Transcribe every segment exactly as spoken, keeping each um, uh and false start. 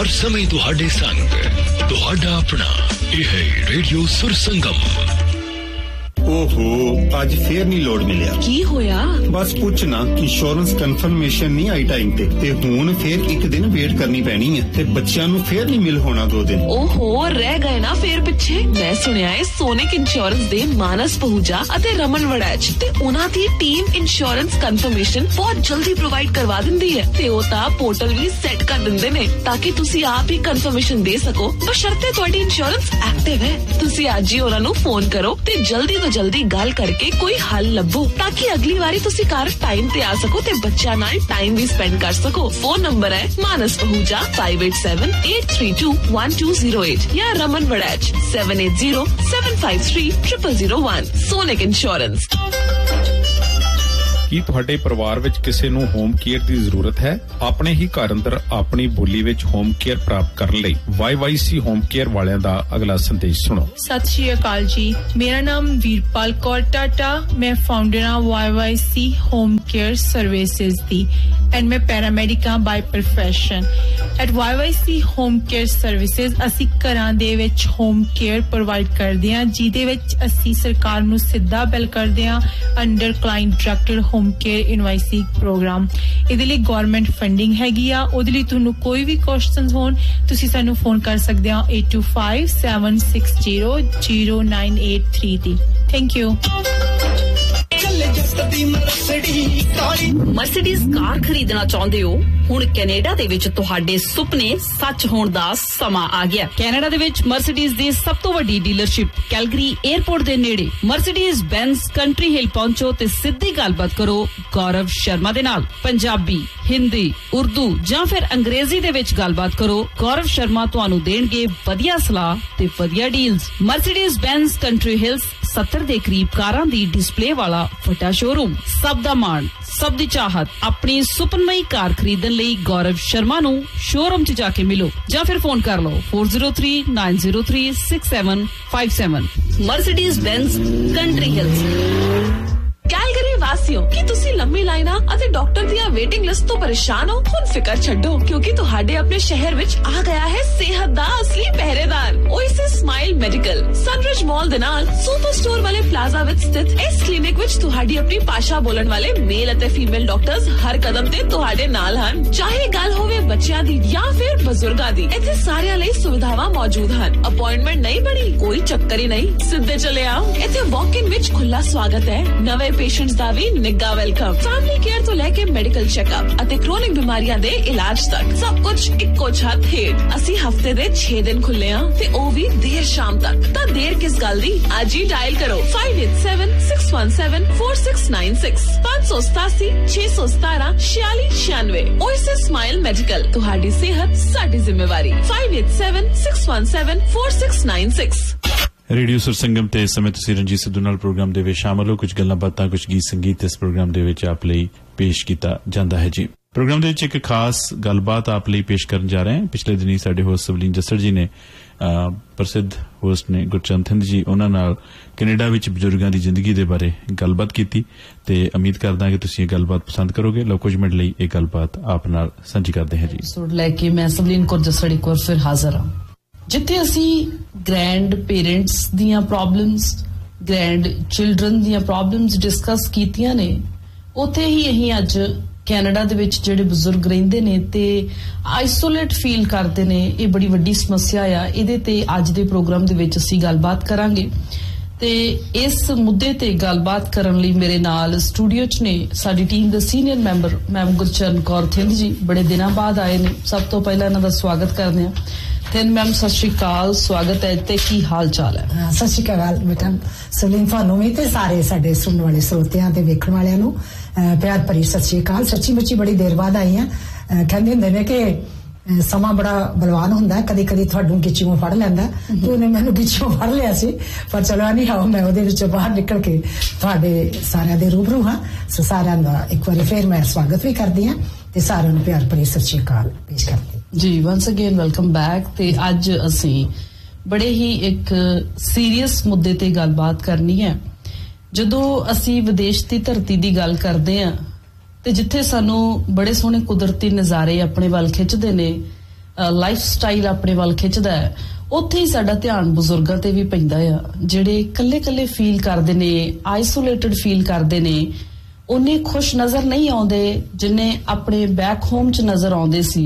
हर समय तुहाडे संग तुहाडा अपना यह है रेडियो सुर संगम। ओहो आज फिर नहीं लोड मिलिया की होया बस पूछना इंश्योरेंस कंफर्मेशन नहीं आई टाइम पे ते हुन फिर एक दिन वेट करनी पैनी है ते बच्चों नु फिर नहीं मिल होना दो दिन। ओहो रह गए ना फिर पिछे। मैं सुनिया है सोनिक इंश्योरेंस दे मानस पहुजा अते रमन वड़ैच ते उना दी टीम इंश्योरेंस कंफर्मेशन बहुत जल्दी प्रोवाइड करवा दिंदी है ते ओ ता पोर्टल भी सेट कर दिंदे ने ताकि तुसी आप ही कंफर्मेशन दे सको बशर्ते ਤੁਹਾਡੀ इंश्योरेंस एक्टिव है। तुसी आज ही उना नु फोन करो ते जल्दी तो जल्दी गल करके कोई हल लभो ताकि अगली बारी तुसी घर टाइम ते आ सको ते बच्चा नाल टाइम भी स्पेंड कर सको। फोन नंबर है मानस Pahuja five eight seven eight three two one two zero eight या Raman Waraich seven eight zero seven five three zero zero zero one। Sonic insurance. ਕੀ ਤੁਹਾਡੇ ਪਰਿਵਾਰ ਵਿੱਚ ਕਿਸੇ ਨੂੰ ਹੋਮ ਕੇਅਰ ਦੀ ਜ਼ਰੂਰਤ ਹੈ? ਆਪਣੇ ਹੀ ਘਰ ਅੰਦਰ ਆਪਣੀ ਬੋਲੀ ਵਿੱਚ ਹੋਮ ਕੇਅਰ ਪ੍ਰਾਪਤ ਕਰਨ ਲਈ why Y C home care ਵਾਲਿਆਂ ਦਾ ਅਗਲਾ ਸੰਦੇਸ਼ ਸੁਣੋ। ਸਤਿ ਸ਼੍ਰੀ ਅਕਾਲ ਜੀ, ਮੇਰਾ ਨਾਮ ਵੀਰਪਾਲ ਕੌਰ ਟਾਟਾ, ਮੈਂ ਫਾਊਂਡਰ ਹਾਂ why Y C home care services the and ਮੈਂ ਪੈਰਾਮੈਡਿਕ ਹਾਂ by profession. At why Y C home care services ਅਸੀਂ ਘਰਾਂ ਦੇ ਵਿੱਚ ਹੋਮ ਕੇਅਰ ਪ੍ਰੋਵਾਈਡ ਕਰਦੇ ਹਾਂ ਜਿਹਦੇ ਵਿੱਚ ਅਸੀਂ ਸਰਕਾਰ ਨੂੰ ਸਿੱਧਾ ਬਿੱਲ ਕਰਦੇ ਹਾਂ under client directed home care ਇਨਵਾਇਸਿੰਗ programme. ਇਹਦੇ ਲਈ ਗਵਰਨਮੈਂਟ ਫੰਡਿੰਗ ਹੈਗੀ ਆ। ਉਹਦੇ ਲਈ ਤੁਹਾਨੂੰ ਕੋਈ ਵੀ ਕੁਐਸਚਨਸ ਹੋਣ ਤੁਸੀਂ ਸਾਨੂੰ ਫੋਨ ਕਰ ਸਕਦੇ ਹੋ eight two five seven six zero zero nine eight three ਤੇ। Thank you. ਮਰਸੀਡੀਜ਼ ਕਾਰ ਖਰੀਦਣਾ ਚਾਹੁੰਦੇ ਹੋ? ਹੁਣ ਕੈਨੇਡਾ ਦੇ ਵਿੱਚ ਤੁਹਾਡੇ ਸੁਪਨੇ ਸੱਚ ਹੋਣ ਦਾ ਸਮਾਂ ਆ ਗਿਆ। ਕੈਨੇਡਾ ਦੇ ਵਿੱਚ ਮਰਸੀਡੀਜ਼ ਦੀ ਸਭ ਤੋਂ ਵੱਡੀ ਡੀਲਰਸ਼ਿਪ ਕੈਲਗਰੀ 에ਅਰਪੋਰਟ ਦੇ ਨੇੜੇ ਮਰਸੀਡੀਜ਼ ਬੈਂਜ਼ ਕੰਟਰੀ ਹਿੱਲ ਪਹੁੰਚੋ ਤੇ ਸਿੱਧੀ ਗੱਲਬਾਤ ਕਰੋ ਗੌਰਵ ਸ਼ਰਮਾ ਦੇ ਨਾਲ। ਪੰਜਾਬੀ, ਹਿੰਦੀ, ਉਰਦੂ ਜਾਂ ਫਿਰ ਅੰਗਰੇਜ਼ੀ ਦੇ ਵਿੱਚ ਗੱਲਬਾਤ ਕਰੋ। ਗੌਰਵ ਸ਼ਰਮਾ ਤੁਹਾਨੂੰ ਦੇਣਗੇ ਵਧੀਆ ਸਲਾਹ ਤੇ ਵਧੀਆ ਡੀਲਸ। ਮਰਸੀਡੀਜ਼ ਬੈਂਜ਼ ਕੰਟਰੀ ਹਿਲਸ ਸੱਤਰ ਦੇ ਕਰੀਬ ਕਾਰਾਂ ਦੀ ਡਿਸਪਲੇ ਵਾਲਾ ਵੱਡਾ ਸ਼ੋਰੂਮ। ਸਭ ਦਾ ਮਾਣ, ਸਭ ਦੀ ਚਾਹਤ। ਆਪਣੀ ਸੁਪਨਮਈ ਕਾਰ ਖਰੀਦਣ ਲਈ ਗੌਰਵ ਸ਼ਰਮਾ ਨੂੰ ਸ਼ੋਰੂਮ 'ਚ ਜਾ ਕੇ ਮਿਲੋ ਜਾਂ ਫਿਰ ਫੋਨ ਕਰ ਲਓ four zero three nine zero three six seven five seven। Mercedes ਬੈਂਜ਼ country Hills. Calgary ਵਾਸੀਓ, ਕੀ ਤੁਸੀਂ ਲੰਮੀ ਲਾਈਨਾਂ ਅਤੇ ਡਾਕਟਰ ਦੀਆਂ ਵੇਟਿੰਗ ਲਿਸਟ ਤੋਂ ਪਰੇਸ਼ਾਨ ਹੋ? ਹੁਣ ਫਿਕਰ ਛੱਡੋ ਕਿਉਂਕਿ ਤੁਹਾਡੇ ਆਪਣੇ ਸ਼ਹਿਰ ਵਿੱਚ ਆ ਗਿਆ ਹੈ ਸਿਹਤ ਦਾ ਅਸਲੀ ਪਹਿਰੇਦਾਰ ਓਏਸਿਸ ਸਮਾਈਲ ਮੈਡੀਕਲ। ਸਨਰਿਜ ਮਾਲ ਦੇ ਨਾਲ ਸੁਪਰ ਸਟੋਰ ਵਾਲੇ ਪਲਾਜ਼ਾ ਵਿੱਚ ਸਥਿਤ ਇਸ ਕਲੀਨਿਕ ਵਿੱਚ ਤੁਹਾਡੀ ਆਪਣੀ ਭਾਸ਼ਾ ਬੋਲਣ ਵਾਲੇ ਮੇਲ ਅਤੇ ਫੀਮੇਲ ਡਾਕਟਰਸ ਹਰ ਕਦਮ ਤੇ ਤੁਹਾਡੇ ਨਾਲ ਹਨ। ਚਾਹੇ ਗੱਲ ਹੋਵੇ ਬੱਚਿਆਂ ਦੀ ਜਾਂ ਫਿਰ ਬਜ਼ੁਰਗਾਂ ਦੀ, ਇੱਥੇ ਸਾਰਿਆਂ ਲਈ ਸੁਵਿਧਾਵਾਂ ਮੌਜੂਦ ਹਨ। ਅਪਾਇੰਟਮੈਂਟ ਨਹੀਂ ਬਣੀ? ਕੋਈ ਚੱਕਰ ਹੀ ਨਹੀਂ, ਸਿੱਧੇ ਚਲੇ ਆਓ। ਇੱਥੇ ਵਾਕ ਇਨ ਵਿੱਚ ਖੁੱਲਾ ਸਵਾਗਤ ਹੈ। ਨਵੇਂ ਪੇਸ਼ੈਂਟਸ ਦਾ ਵੀ ਨਿੱਘਾ ਵੈਲਕਮ। ਫੈਮਿਲੀ ਕੇਅਰ ਤੋਂ ਲੈ ਕੇ ਮੈਡੀਕਲ ਚੈੱਕਅਪ ਅਤੇ ਕ੍ਰੋਨਿਕ ਬਿਮਾਰੀਆਂ ਦੇ ਇਲਾਜ ਤੱਕ ਸਭ ਕੁਝ ਇੱਕੋ ਛੱਤ ਹੇਠ। ਅਸੀਂ ਹਫਤੇ ਦੇ ਛੇ ਦਿਨ ਖੁੱਲੇ ਹਾਂ ਤੇ ਉਹ ਵੀ ਦੇਰ ਸ਼ਾਮ ਤੱਕ। ਤਾਂ ਦੇਰ ਕਿਸ ਗੱਲ ਦੀ, ਅੱਜ ਹੀ ਡਾਇਲ ਕਰੋ five eight seven six one seven four six nine six five seven seven six one seven छियाली छियानवे। ओएसिस स्माइल मेडिकल, ਤੁਹਾਡੀ ਸਿਹਤ ਸਾਡੀ ਜ਼ਿੰਮੇਵਾਰੀ। five eight seven six one seven four six nine six। Radio ਸੁਰ ਸੰਗਮ ਤੇ ਇਸ ਸਮੇਂ ਤੁਸੀਂ ਰਣਜੀਤ ਸਿੱਧੂ ਨਾਲ ਪ੍ਰੋਗਰਾਮ ਦੇ ਵਿੱਚ ਸ਼ਾਮਲ ਹੋ। ਕੁਝ ਗੱਲਾਂ ਬਾਤਾਂ, ਕੁਝ ਗੀਤ ਸੰਗੀਤ ਇਸ ਪ੍ਰੋਗਰਾਮ ਦੇ ਵਿੱਚ ਆਪ ਲਈ ਪੇਸ਼ ਕੀਤਾ ਜਾਂਦਾ ਹੈ ਜੀ। ਪ੍ਰੋਗਰਾਮ ਦੇ ਵਿੱਚ ਇੱਕ ਖਾਸ ਗੱਲਬਾਤ ਆਪ ਲਈ ਪੇਸ਼ ਕਰਨ ਜਾ ਰਹੇ ਹਾਂ। ਪਿਛਲੇ ਦਿਨੀ ਸਾਡੇ ਹੋਸਟ ਸਵਲੀਨ ਜੱਸੜ ਜੀ ਨੇ ਪ੍ਰਸਿੱਧ ਹੋਸਟ ਨੇ ਗੁਰਚਰਨ ਥਿੰਦ ਜੀ, ਉਹਨਾਂ ਨਾਲ ਕੈਨੇਡਾ ਵਿੱਚ ਬਜ਼ੁਰਗਾਂ ਦੀ ਜ਼ਿੰਦਗੀ ਦੇ ਬਾਰੇ ਗੱਲਬਾਤ ਕੀਤੀ ਤੇ ਉਮੀਦ ਕਰਦਾ ਕਿ ਤੁਸੀਂ ਇਹ ਗੱਲਬਾਤ ਪਸੰਦ ਕਰੋਗੇ। ਲਓ ਕੁਝ ਮਿੰਟ ਲਈ ਇਹ ਗੱਲਬਾਤ ਆਪ ਨਾਲ ਸਾਂਝੀ ਕਰਦੇ ਹਾਂ ਜੀ। ਸੁਣ ਲੈ ਕੇ ਮੈਂ ਸਵਲੀਨ ਕੌਰ ਜੱਸੜ ਇੱਕ ਵਾਰ ਫਿਰ ਹਾਜ਼ਰ ਹਾਂ, ਜਿੱਥੇ ਅਸੀਂ ਗ੍ਰੈਂਡ ਪੇਰੈਂਟਸ ਦੀਆਂ ਪ੍ਰੋਬਲਮਸ, ਗ੍ਰੈਂਡ ਚਿਲਡਰਨ ਦੀਆਂ ਪ੍ਰੋਬਲਮਸ ਡਿਸਕਸ ਕੀਤੀਆਂ ਨੇ, ਉੱਥੇ ਹੀ ਅਸੀਂ ਅੱਜ ਕੈਨੇਡਾ ਦੇ ਵਿੱਚ ਜਿਹੜੇ ਬਜ਼ੁਰਗ ਰਹਿੰਦੇ ਨੇ ਤੇ ਆਈਸੋਲੇਟ ਫੀਲ ਕਰਦੇ ਨੇ, ਇਹ ਬੜੀ ਵੱਡੀ ਸਮੱਸਿਆ ਆ। ਇਹਦੇ ਤੇ ਅੱਜ ਦੇ ਪ੍ਰੋਗਰਾਮ ਦੇ ਵਿੱਚ ਅਸੀਂ ਗੱਲਬਾਤ ਕਰਾਂਗੇ ਤੇ ਇਸ ਮੁੱਦੇ ਤੇ ਗੱਲਬਾਤ ਕਰਨ ਲਈ ਮੇਰੇ ਨਾਲ ਸਟੂਡੀਓ 'ਚ ਨੇ ਸਾਡੀ ਟੀਮ ਦੇ senior member ma'am Gurcharan Kaur Thind ਜੀ। ਬੜੇ ਦਿਨਾਂ ਬਾਅਦ ਆਏ ਨੇ। ਸਭ ਤੋਂ ਪਹਿਲਾਂ ਇਹਨਾਂ ਦਾ ਸਵਾਗਤ ਕਰਦੇ ਹਾਂ। ਥਿੰਦ ਮੈਮ ਸਤਿ ਸ਼੍ਰੀ ਅਕਾਲ, ਸਵਾਗਤ ਹੈ ਤੇ ਕੀ ਹਾਲ ਚਾਲ ਹੈ? ਸਤਿ ਸ਼੍ਰੀ ਅਕਾਲ ਬੇਟਾ ਸਲੀਮ, ਤੁਹਾਨੂੰ ਵੀ ਤੇ ਸਾਰੇ ਸਾਡੇ ਸੁਣਨ ਵਾਲੇ ਸਰੋਤਿਆਂ ਤੇ ਵੇਖਣ ਵਾਲਿਆਂ ਨੂੰ ਪਿਆਰ ਭਰੀ ਸਤਿ ਸ਼੍ਰੀ ਅਕਾਲ। ਸੱਚੀ ਮੁੱਚੀ ਬੜੀ ਦੇਰ ਬਾਅਦ ਆਈ ਆ। ਕਹਿੰਦੇ ਹੁੰਦੇ ਨੇ ਕਿ ਸਮਾਂ ਬੜਾ ਬਲਵਾਨ ਹੁੰਦਾ, ਕਦੀ ਕਦੀ ਤੁਹਾਨੂੰ ਗਿੱਚੀਓਂ ਫੜ ਲੈਂਦਾ ਤੇ ਉਹਨੇ ਮੈਨੂੰ ਗਿੱਚੀਓਂ ਫੜ ਲਿਆ ਸੀ, ਪਰ ਚਲੋ ਨਹੀਂ ਆਓ, ਮੈਂ ਉਹਦੇ ਵਿੱਚੋਂ ਬਾਹਰ ਨਿਕਲ ਕੇ ਤੁਹਾਡੇ ਸਾਰਿਆਂ ਦੇ ਰੂਬਰੂ ਹਾਂ। ਸੋ ਸਾਰਿਆਂ ਦਾ ਇੱਕ ਵਾਰੀ ਫਿਰ ਮੈਂ ਸਵਾਗਤ ਵੀ ਕਰਦੀ ਹਾਂ ਤੇ ਸਾਰਿਆਂ ਨੂੰ ਪਿਆਰ ਭਰੀ ਸਤਿ ਸ਼੍ਰੀ ਅਕਾਲ ਪੇਸ਼ ਕਰਦੀ ਜੀ। Once again welcome back. ਤੇ ਅੱਜ ਅਸੀਂ ਬੜੇ ਹੀ ਇੱਕ ਸੀਰੀਅਸ ਮੁੱਦੇ ਤੇ ਗੱਲਬਾਤ ਕਰਨੀ ਹੈ। ਜਦੋਂ ਅਸੀਂ ਵਿਦੇਸ਼ ਦੀ ਧਰਤੀ ਦੀ ਗੱਲ ਕਰਦੇ ਹਾਂ ਤੇ ਜਿੱਥੇ ਸਾਨੂੰ ਬੜੇ ਸੋਹਣੇ ਕੁਦਰਤੀ ਨਜ਼ਾਰੇ ਆਪਣੇ ਵੱਲ ਖਿੱਚਦੇ ਨੇ, ਲਾਈਫ ਸਟਾਈਲ ਆਪਣੇ ਵੱਲ ਖਿੱਚਦਾ ਹੈ, ਉੱਥੇ ਹੀ ਸਾਡਾ ਧਿਆਨ ਬਜ਼ੁਰਗਾਂ ਤੇ ਵੀ ਪੈਂਦਾ ਆ, ਜਿਹੜੇ ਇਕੱਲੇ ਇਕੱਲੇ ਫੀਲ ਕਰਦੇ ਨੇ, ਆਈਸੋਲੇਟਡ ਫੀਲ ਕਰਦੇ ਨੇ। ਉਹਨੇ ਖੁਸ਼ ਨਜ਼ਰ ਨਹੀਂ ਆਉਂਦੇ ਜਿੰਨੇ ਆਪਣੇ ਬੈਕ ਹੋਮ ਚ ਨਜ਼ਰ ਆਉਂਦੇ ਸੀ।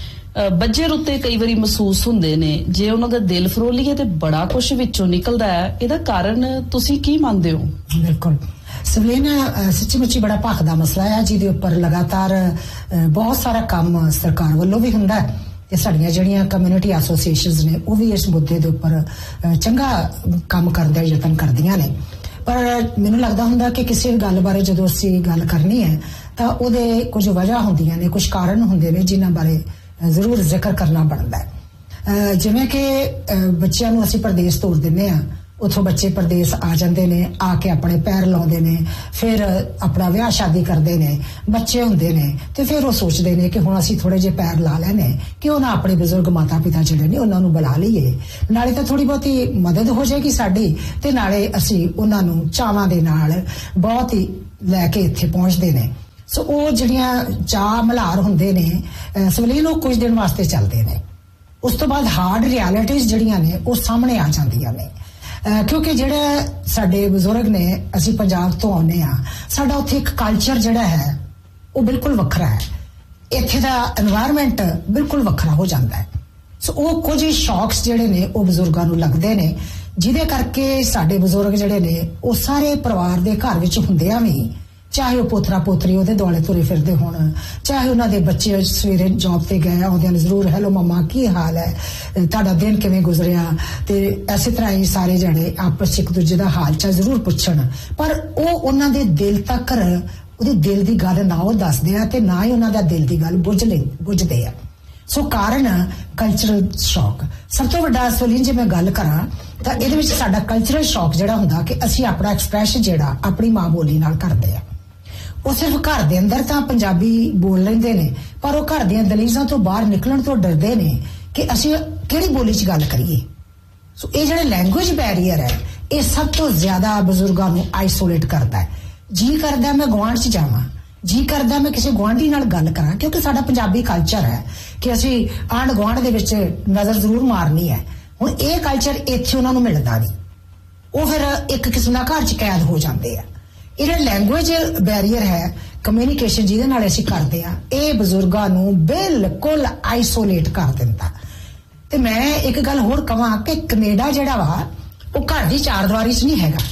ਬੱਜਰ ਉੱਤੇ ਕਈ ਵਾਰੀ ਮਹਿਸੂਸ ਹੁੰਦੇ ਨੇ। ਜੇ ਉਹਨਾਂ ਦਾ ਦਿਲ ਫਰੋਲੀਏ ਤੇ ਬੜਾ ਕੁਝ ਵਿੱਚੋਂ ਨਿਕਲਦਾ ਹੈ। ਇਹਦਾ ਕਾਰਨ ਤੁਸੀਂ ਕੀ ਮੰਨਦੇ ਹੋ? ਬਿਲਕੁਲ ਸਵਲੀਨ, ਸੱਚੀ ਮੁੱਚੀ ਬੜਾ ਭਖਦਾ ਮਸਲਾ ਹੈ, ਜਿਹਦੇ ਉੱਪਰ ਲਗਾਤਾਰ ਬਹੁਤ ਸਾਰਾ ਕੰਮ ਸਰਕਾਰ ਵੱਲੋਂ ਵੀ ਹੁੰਦਾ ਹੈ ਤੇ ਸਾਡੀਆਂ ਜਿਹੜੀਆਂ ਕਮਿਊਨਿਟੀ ਐਸੋਸੀਏਸ਼ਨਸ ਨੇ ਉਹ ਵੀ ਇਸ ਮੁੱਦੇ ਦੇ ਉੱਪਰ ਚੰਗਾ ਕੰਮ ਕਰਨ ਦਾ ਯਤਨ ਕਰਦੀਆਂ ਨੇ। ਪਰ ਮੈਨੂੰ ਲੱਗਦਾ ਹੁੰਦਾ ਕਿ ਕਿਸੇ ਗੱਲ ਬਾਰੇ ਜਦੋਂ ਅਸੀਂ ਗੱਲ ਕਰਨੀ ਹੈ ਤਾਂ ਉਹਦੇ ਕੁਝ ਵਜ੍ਹਾ ਹੁੰਦੀਆਂ ਨੇ, ਕੁਝ ਕਾਰਨ ਹੁੰਦੇ ਨੇ ਜਿਨ੍ਹਾਂ ਬਾਰੇ ਜ਼ਰੂਰ ਜ਼ਿਕਰ ਕਰਨਾ ਬਣਦਾ ਹੈ। ਜਿਵੇਂ ਕਿ ਬੱਚਿਆਂ ਨੂੰ ਅਸੀਂ ਪਰਦੇਸ ਤੋਰ ਦਿੰਦੇ ਹਾਂ, ਉੱਥੋਂ ਬੱਚੇ ਪਰਦੇਸ ਆ ਜਾਂਦੇ ਨੇ, ਆ ਕੇ ਆਪਣੇ ਪੈਰ ਲਾਉਂਦੇ ਨੇ, ਫਿਰ ਆਪਣਾ ਵਿਆਹ ਸ਼ਾਦੀ ਕਰਦੇ ਨੇ, ਬੱਚੇ ਹੁੰਦੇ ਨੇ ਤੇ ਫਿਰ ਉਹ ਸੋਚਦੇ ਨੇ ਕਿ ਹੁਣ ਅਸੀਂ ਥੋੜੇ ਜਿਹੇ ਪੈਰ ਲਾ ਲੈਣੇ, ਕਿਉਂ ਨਾ ਆਪਣੇ ਬਜ਼ੁਰਗ ਮਾਤਾ ਪਿਤਾ ਜਿਹੜੇ ਨੇ ਉਹਨਾਂ ਨੂੰ ਬੁਲਾ ਲਈਏ, ਨਾਲੇ ਤਾਂ ਥੋੜੀ ਬਹੁਤੀ ਮਦਦ ਹੋ ਜਾਏਗੀ ਸਾਡੀ ਤੇ ਨਾਲੇ ਅਸੀਂ ਉਹਨਾਂ ਨੂੰ ਚਾਵਾਂ ਦੇ ਨਾਲ ਬਹੁਤ ਹੀ ਲੈ ਕੇ ਇੱਥੇ ਪਹੁੰਚਦੇ ਨੇ। ਸੋ ਉਹ ਜਿਹੜੀਆਂ ਚਾਹ ਮਲਹਾਰ ਹੁੰਦੇ ਨੇ ਸਵਲੀਨ, ਉਹ ਕੁਝ ਦਿਨ ਵਾਸਤੇ ਚੱਲਦੇ ਨੇ। ਉਸ ਤੋਂ ਬਾਅਦ ਹਾਰਡ ਰਿਐਲਿਟੀਜ਼ ਜਿਹੜੀਆਂ ਨੇ ਉਹ ਸਾਹਮਣੇ ਆ ਜਾਂਦੀਆਂ ਨੇ, ਕਿਉਂਕਿ ਜਿਹੜੇ ਸਾਡੇ ਬਜ਼ੁਰਗ ਨੇ, ਅਸੀਂ ਪੰਜਾਬ ਤੋਂ ਆਉਂਦੇ ਹਾਂ, ਸਾਡਾ ਉੱਥੇ ਇੱਕ ਕਲਚਰ ਜਿਹੜਾ ਹੈ ਉਹ ਬਿਲਕੁਲ ਵੱਖਰਾ ਹੈ, ਇੱਥੇ ਦਾ এনवायरमेंट ਬਿਲਕੁਲ ਵੱਖਰਾ ਹੋ ਜਾਂਦਾ ਹੈ। ਸੋ ਉਹ ਕੁਝ ਸ਼ੌਕਸ ਜਿਹੜੇ ਨੇ ਉਹ ਬਜ਼ੁਰਗਾਂ ਨੂੰ ਲੱਗਦੇ ਨੇ, ਜਿਹਦੇ ਕਰਕੇ ਸਾਡੇ ਬਜ਼ੁਰਗ ਜਿਹੜੇ ਨੇ ਉਹ ਸਾਰੇ ਪਰਿਵਾਰ ਦੇ ਘਰ ਵਿੱਚ ਹੁੰਦਿਆਂ ਵੀ, ਚਾਹੇ ਉਹ ਪੋਤਰਾ ਪੋਤਰੀ ਉਹਦੇ ਦੁਆਲੇ ਤੁਰੇ ਫਿਰਦੇ ਹੋਣ, ਚਾਹੇ ਉਹਨਾਂ ਦੇ ਬੱਚੇ ਸਵੇਰੇ ਜੌਬ ਤੇ ਗਏ ਆਉਂਦਿਆਂ ਨੂੰ ਜ਼ਰੂਰ ਹੈਲੋ ਮੰਮਾ ਕੀ ਹਾਲ ਹੈ, ਤੁਹਾਡਾ ਦਿਨ ਕਿਵੇਂ ਗੁਜ਼ਰਿਆ, ਤੇ ਇਸੇ ਤਰ੍ਹਾਂ ਹੀ ਸਾਰੇ ਜਣੇ ਆਪਸ ਇੱਕ ਦੂਜੇ ਦਾ ਹਾਲ ਚਾਲ ਜ਼ਰੂਰ ਪੁੱਛਣ, ਪਰ ਉਹ ਉਹਨਾਂ ਦੇ ਦਿਲ ਤੱਕ ਉਹਦੇ ਦਿਲ ਦੀ ਗੱਲ ਨਾ ਉਹ ਦੱਸਦੇ ਆ ਤੇ ਨਾ ਹੀ ਉਹਨਾਂ ਦਾ ਦਿਲ ਦੀ ਗੱਲ ਬੁੱਝ ਲੈ ਬੁੱਝਦੇ ਆ। ਸੋ ਕਾਰਨ ਕਲਚਰਲ ਸ਼ੌਕ ਸਭ ਤੋਂ ਵੱਡਾ। ਸਵਲੀਨ ਜੇ ਮੈਂ ਗੱਲ ਕਰਾਂ ਤਾਂ ਇਹਦੇ ਵਿੱਚ ਸਾਡਾ ਕਲਚਰਲ ਸ਼ੌਕ ਜਿਹੜਾ ਹੁੰਦਾ ਕਿ ਅਸੀਂ ਆਪਣਾ ਐਕਸਪ੍ਰੈਸ਼ਨ ਜਿਹੜਾ ਆਪਣੀ ਮਾਂ ਬੋਲੀ ਨਾਲ ਕਰਦੇ ਆ। ਉਹ ਸਿਰਫ ਘਰ ਦੇ ਅੰਦਰ ਤਾਂ ਪੰਜਾਬੀ ਬੋਲ ਲੈਂਦੇ ਨੇ, ਪਰ ਉਹ ਘਰ ਦੀਆਂ ਦਲੀਜ਼ਾਂ ਤੋਂ ਬਾਹਰ ਨਿਕਲਣ ਤੋਂ ਡਰਦੇ ਨੇ ਕਿ ਅਸੀਂ ਕਿਹੜੀ ਬੋਲੀ 'ਚ ਗੱਲ ਕਰੀਏ। ਸੋ ਇਹ ਜਿਹੜਾ ਲੈਂਗੁਏਜ ਬੈਰੀਅਰ ਹੈ ਇਹ ਸਭ ਤੋਂ ਜ਼ਿਆਦਾ ਬਜ਼ੁਰਗਾਂ ਨੂੰ ਆਈਸੋਲੇਟ ਕਰਦਾ ਹੈ। ਜੀ ਕਰਦਾ ਮੈਂ ਗੁਆਂਢ 'ਚ ਜਾਵਾਂ, ਜੀ ਕਰਦਾ ਮੈਂ ਕਿਸੇ ਗੁਆਂਢੀ ਨਾਲ ਗੱਲ ਕਰਾਂ, ਕਿਉਂਕਿ ਸਾਡਾ ਪੰਜਾਬੀ ਕਲਚਰ ਹੈ ਕਿ ਅਸੀਂ ਆਂਢ ਗੁਆਂਢ ਦੇ ਵਿੱਚ ਨਜ਼ਰ ਜ਼ਰੂਰ ਮਾਰਨੀ ਹੈ। ਹੁਣ ਇਹ ਕਲਚਰ ਇੱਥੇ ਉਹਨਾਂ ਨੂੰ ਮਿਲਦਾ ਨਹੀਂ, ਉਹ ਫਿਰ ਇੱਕ ਕਿਸਮ ਦਾ ਘਰ 'ਚ ਕੈਦ ਹੋ ਜਾਂਦੇ ਆ। ਇਹ ਜਿਹੜਾ ਲੈਂਗੁਏਜ ਬੈਰੀਅਰ ਹੈ, ਕਮਿਊਨੀਕੇਸ਼ਨ ਜਿਹਦੇ ਨਾਲ ਅਸੀਂ ਕਰਦੇ ਆ, ਇਹ ਬਜ਼ੁਰਗਾਂ ਨੂੰ ਬਿਲਕੁਲ ਆਈਸੋਲੇਟ ਕਰ ਦਿੰਦਾ। ਤੇ ਮੈਂ ਇੱਕ ਗੱਲ ਹੋਰ ਕਹਾਂ ਕਿ ਕੈਨੇਡਾ ਜਿਹੜਾ ਵਾ ਉਹ ਘਰ ਦੀ ਚਾਰ ਦੀਵਾਰੀ 'ਚ ਨਹੀਂ ਹੈਗਾ।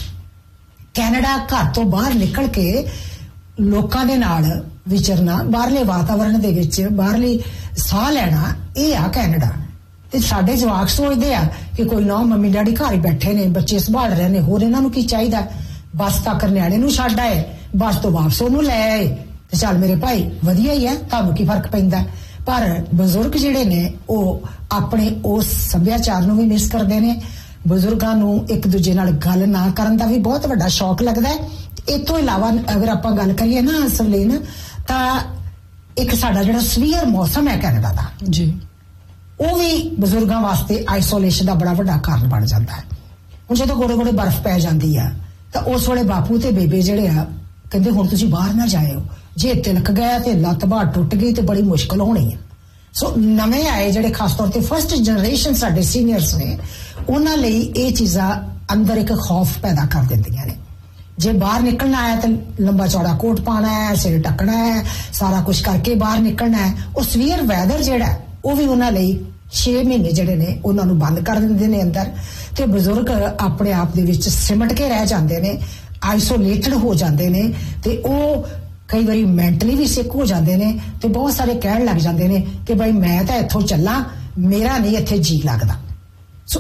ਕੈਨੇਡਾ ਘਰ ਤੋਂ ਬਾਹਰ ਨਿਕਲ ਕੇ ਲੋਕਾਂ ਦੇ ਨਾਲ ਵਿਚਰਨਾ, ਬਾਹਰਲੇ ਵਾਤਾਵਰਣ ਦੇ ਵਿੱਚ ਬਾਹਰਲੀ ਸਾਹ ਲੈਣਾ, ਇਹ ਆ ਕੈਨੇਡਾ। ਤੇ ਸਾਡੇ ਜਵਾਕ ਸੋਚਦੇ ਆ ਕਿ ਕੋਈ ਨਾ ਮੰਮੀ ਡੈਡੀ ਘਰ ਹੀ ਬੈਠੇ ਨੇ, ਬੱਚੇ ਸੰਭਾਲ ਰਹੇ ਨੇ, ਹੋਰ ਇਹਨਾਂ ਨੂੰ ਕੀ ਚਾਹੀਦਾ, ਬੱਸ ਤੱਕ ਨਿਆਣੇ ਨੂੰ ਛੱਡ ਆਏ, ਬੱਸ ਤੋਂ ਵਾਪਸ ਉਹਨੂੰ ਲੈ ਆਏ ਤੇ ਚੱਲ ਮੇਰੇ ਭਾਈ ਵਧੀਆ ਹੀ ਹੈ, ਤੁਹਾਨੂੰ ਕੀ ਫਰਕ ਪੈਂਦਾ। ਪਰ ਬਜ਼ੁਰਗ ਜਿਹੜੇ ਨੇ ਉਹ ਆਪਣੇ ਉਸ ਸੱਭਿਆਚਾਰ ਨੂੰ ਵੀ ਮਿਸ ਕਰਦੇ ਨੇ। ਬਜ਼ੁਰਗਾਂ ਨੂੰ ਇੱਕ ਦੂਜੇ ਨਾਲ ਗੱਲ ਨਾ ਕਰਨ ਦਾ ਵੀ ਬਹੁਤ ਵੱਡਾ ਸ਼ੌਕ ਲੱਗਦਾ ਹੈ। ਇਸ ਤੋਂ ਇਲਾਵਾ ਅਗਰ ਆਪਾਂ ਗੱਲ ਕਰੀਏ ਨਾ ਸਵਲੀਨ, ਤਾਂ ਇੱਕ ਸਾਡਾ ਜਿਹੜਾ ਸਵੀਅਰ ਮੌਸਮ ਹੈ ਕੈਨੇਡਾ ਦਾ ਜੀ, ਉਹ ਵੀ ਬਜ਼ੁਰਗਾਂ ਵਾਸਤੇ ਆਈਸੋਲੇਸ਼ਨ ਦਾ ਬੜਾ ਵੱਡਾ ਕਾਰਨ ਬਣ ਜਾਂਦਾ ਹੈ। ਹੁਣ ਜਦੋਂ ਗੋੜੇ ਗੋੜੇ ਬਰਫ਼ ਪੈ ਜਾਂਦੀ ਆ ਤਾਂ ਉਸ ਵੇਲੇ ਬਾਪੂ ਤੇ ਬੇਬੇ ਜਿਹੜੇ ਆ ਕਹਿੰਦੇ ਹੁਣ ਤੁਸੀਂ ਬਾਹਰ ਨਾ ਜਾਇਓ, ਜੇ ਤਿਲਕ ਗਿਆ ਤੇ ਲੱਤ ਬਾਂਹ ਟੁੱਟ ਗਈ ਤੇ ਬੜੀ ਮੁਸ਼ਕਲ ਹੋਣੀ ਹੈ। ਸੋ ਨਵੇਂ ਆਏ ਜਿਹੜੇ ਖਾਸ ਤੌਰ ਤੇ ਫਸਟ ਜਨਰੇਸ਼ਨ ਸਾਡੇ ਸੀਨੀਅਰਸ ਨੇ, ਉਹਨਾਂ ਲਈ ਇਹ ਚੀਜ਼ਾਂ ਅੰਦਰ ਇੱਕ ਖੌਫ ਪੈਦਾ ਕਰ ਦਿੰਦੀਆਂ ਨੇ। ਜੇ ਬਾਹਰ ਨਿਕਲਣਾ ਹੈ ਤਾਂ ਲੰਬਾ ਚੌੜਾ ਕੋਟ ਪਾਣਾ ਹੈ, ਸਿਰ ਢੱਕਣਾ ਹੈ, ਸਾਰਾ ਕੁਝ ਕਰਕੇ ਬਾਹਰ ਨਿਕਲਣਾ ਹੈ। ਉਹ ਸਵੀਅਰ ਵੈਦਰ ਜਿਹੜਾ ਉਹ ਵੀ ਉਹਨਾਂ ਲਈ ਛੇ ਮਹੀਨੇ ਜਿਹੜੇ ਨੇ ਉਹਨਾਂ ਨੂੰ ਬੰਦ ਕਰ ਦਿੰਦੇ ਨੇ ਅੰਦਰ, ਤੇ ਬਜ਼ੁਰਗ ਆਪਣੇ ਆਪ ਦੇ ਵਿੱਚ ਸਿਮਟ ਕੇ ਰਹਿ ਜਾਂਦੇ ਨੇ, ਆਈਸੋਲੇਟਡ ਹੋ ਜਾਂਦੇ ਨੇ, ਤੇ ਉਹ ਕਈ ਵਾਰੀ ਮੈਂਟਲੀ ਵੀ ਸਿੱਕ ਹੋ ਜਾਂਦੇ ਨੇ ਤੇ ਬਹੁਤ ਸਾਰੇ ਕਹਿਣ ਲੱਗ ਜਾਂਦੇ ਨੇ ਕਿ ਭਾਈ ਮੈਂ ਤਾਂ ਇੱਥੋਂ ਚੱਲਾਂ, ਮੇਰਾ ਨਹੀਂ ਇੱਥੇ ਜੀ ਲੱਗਦਾ। ਸੋ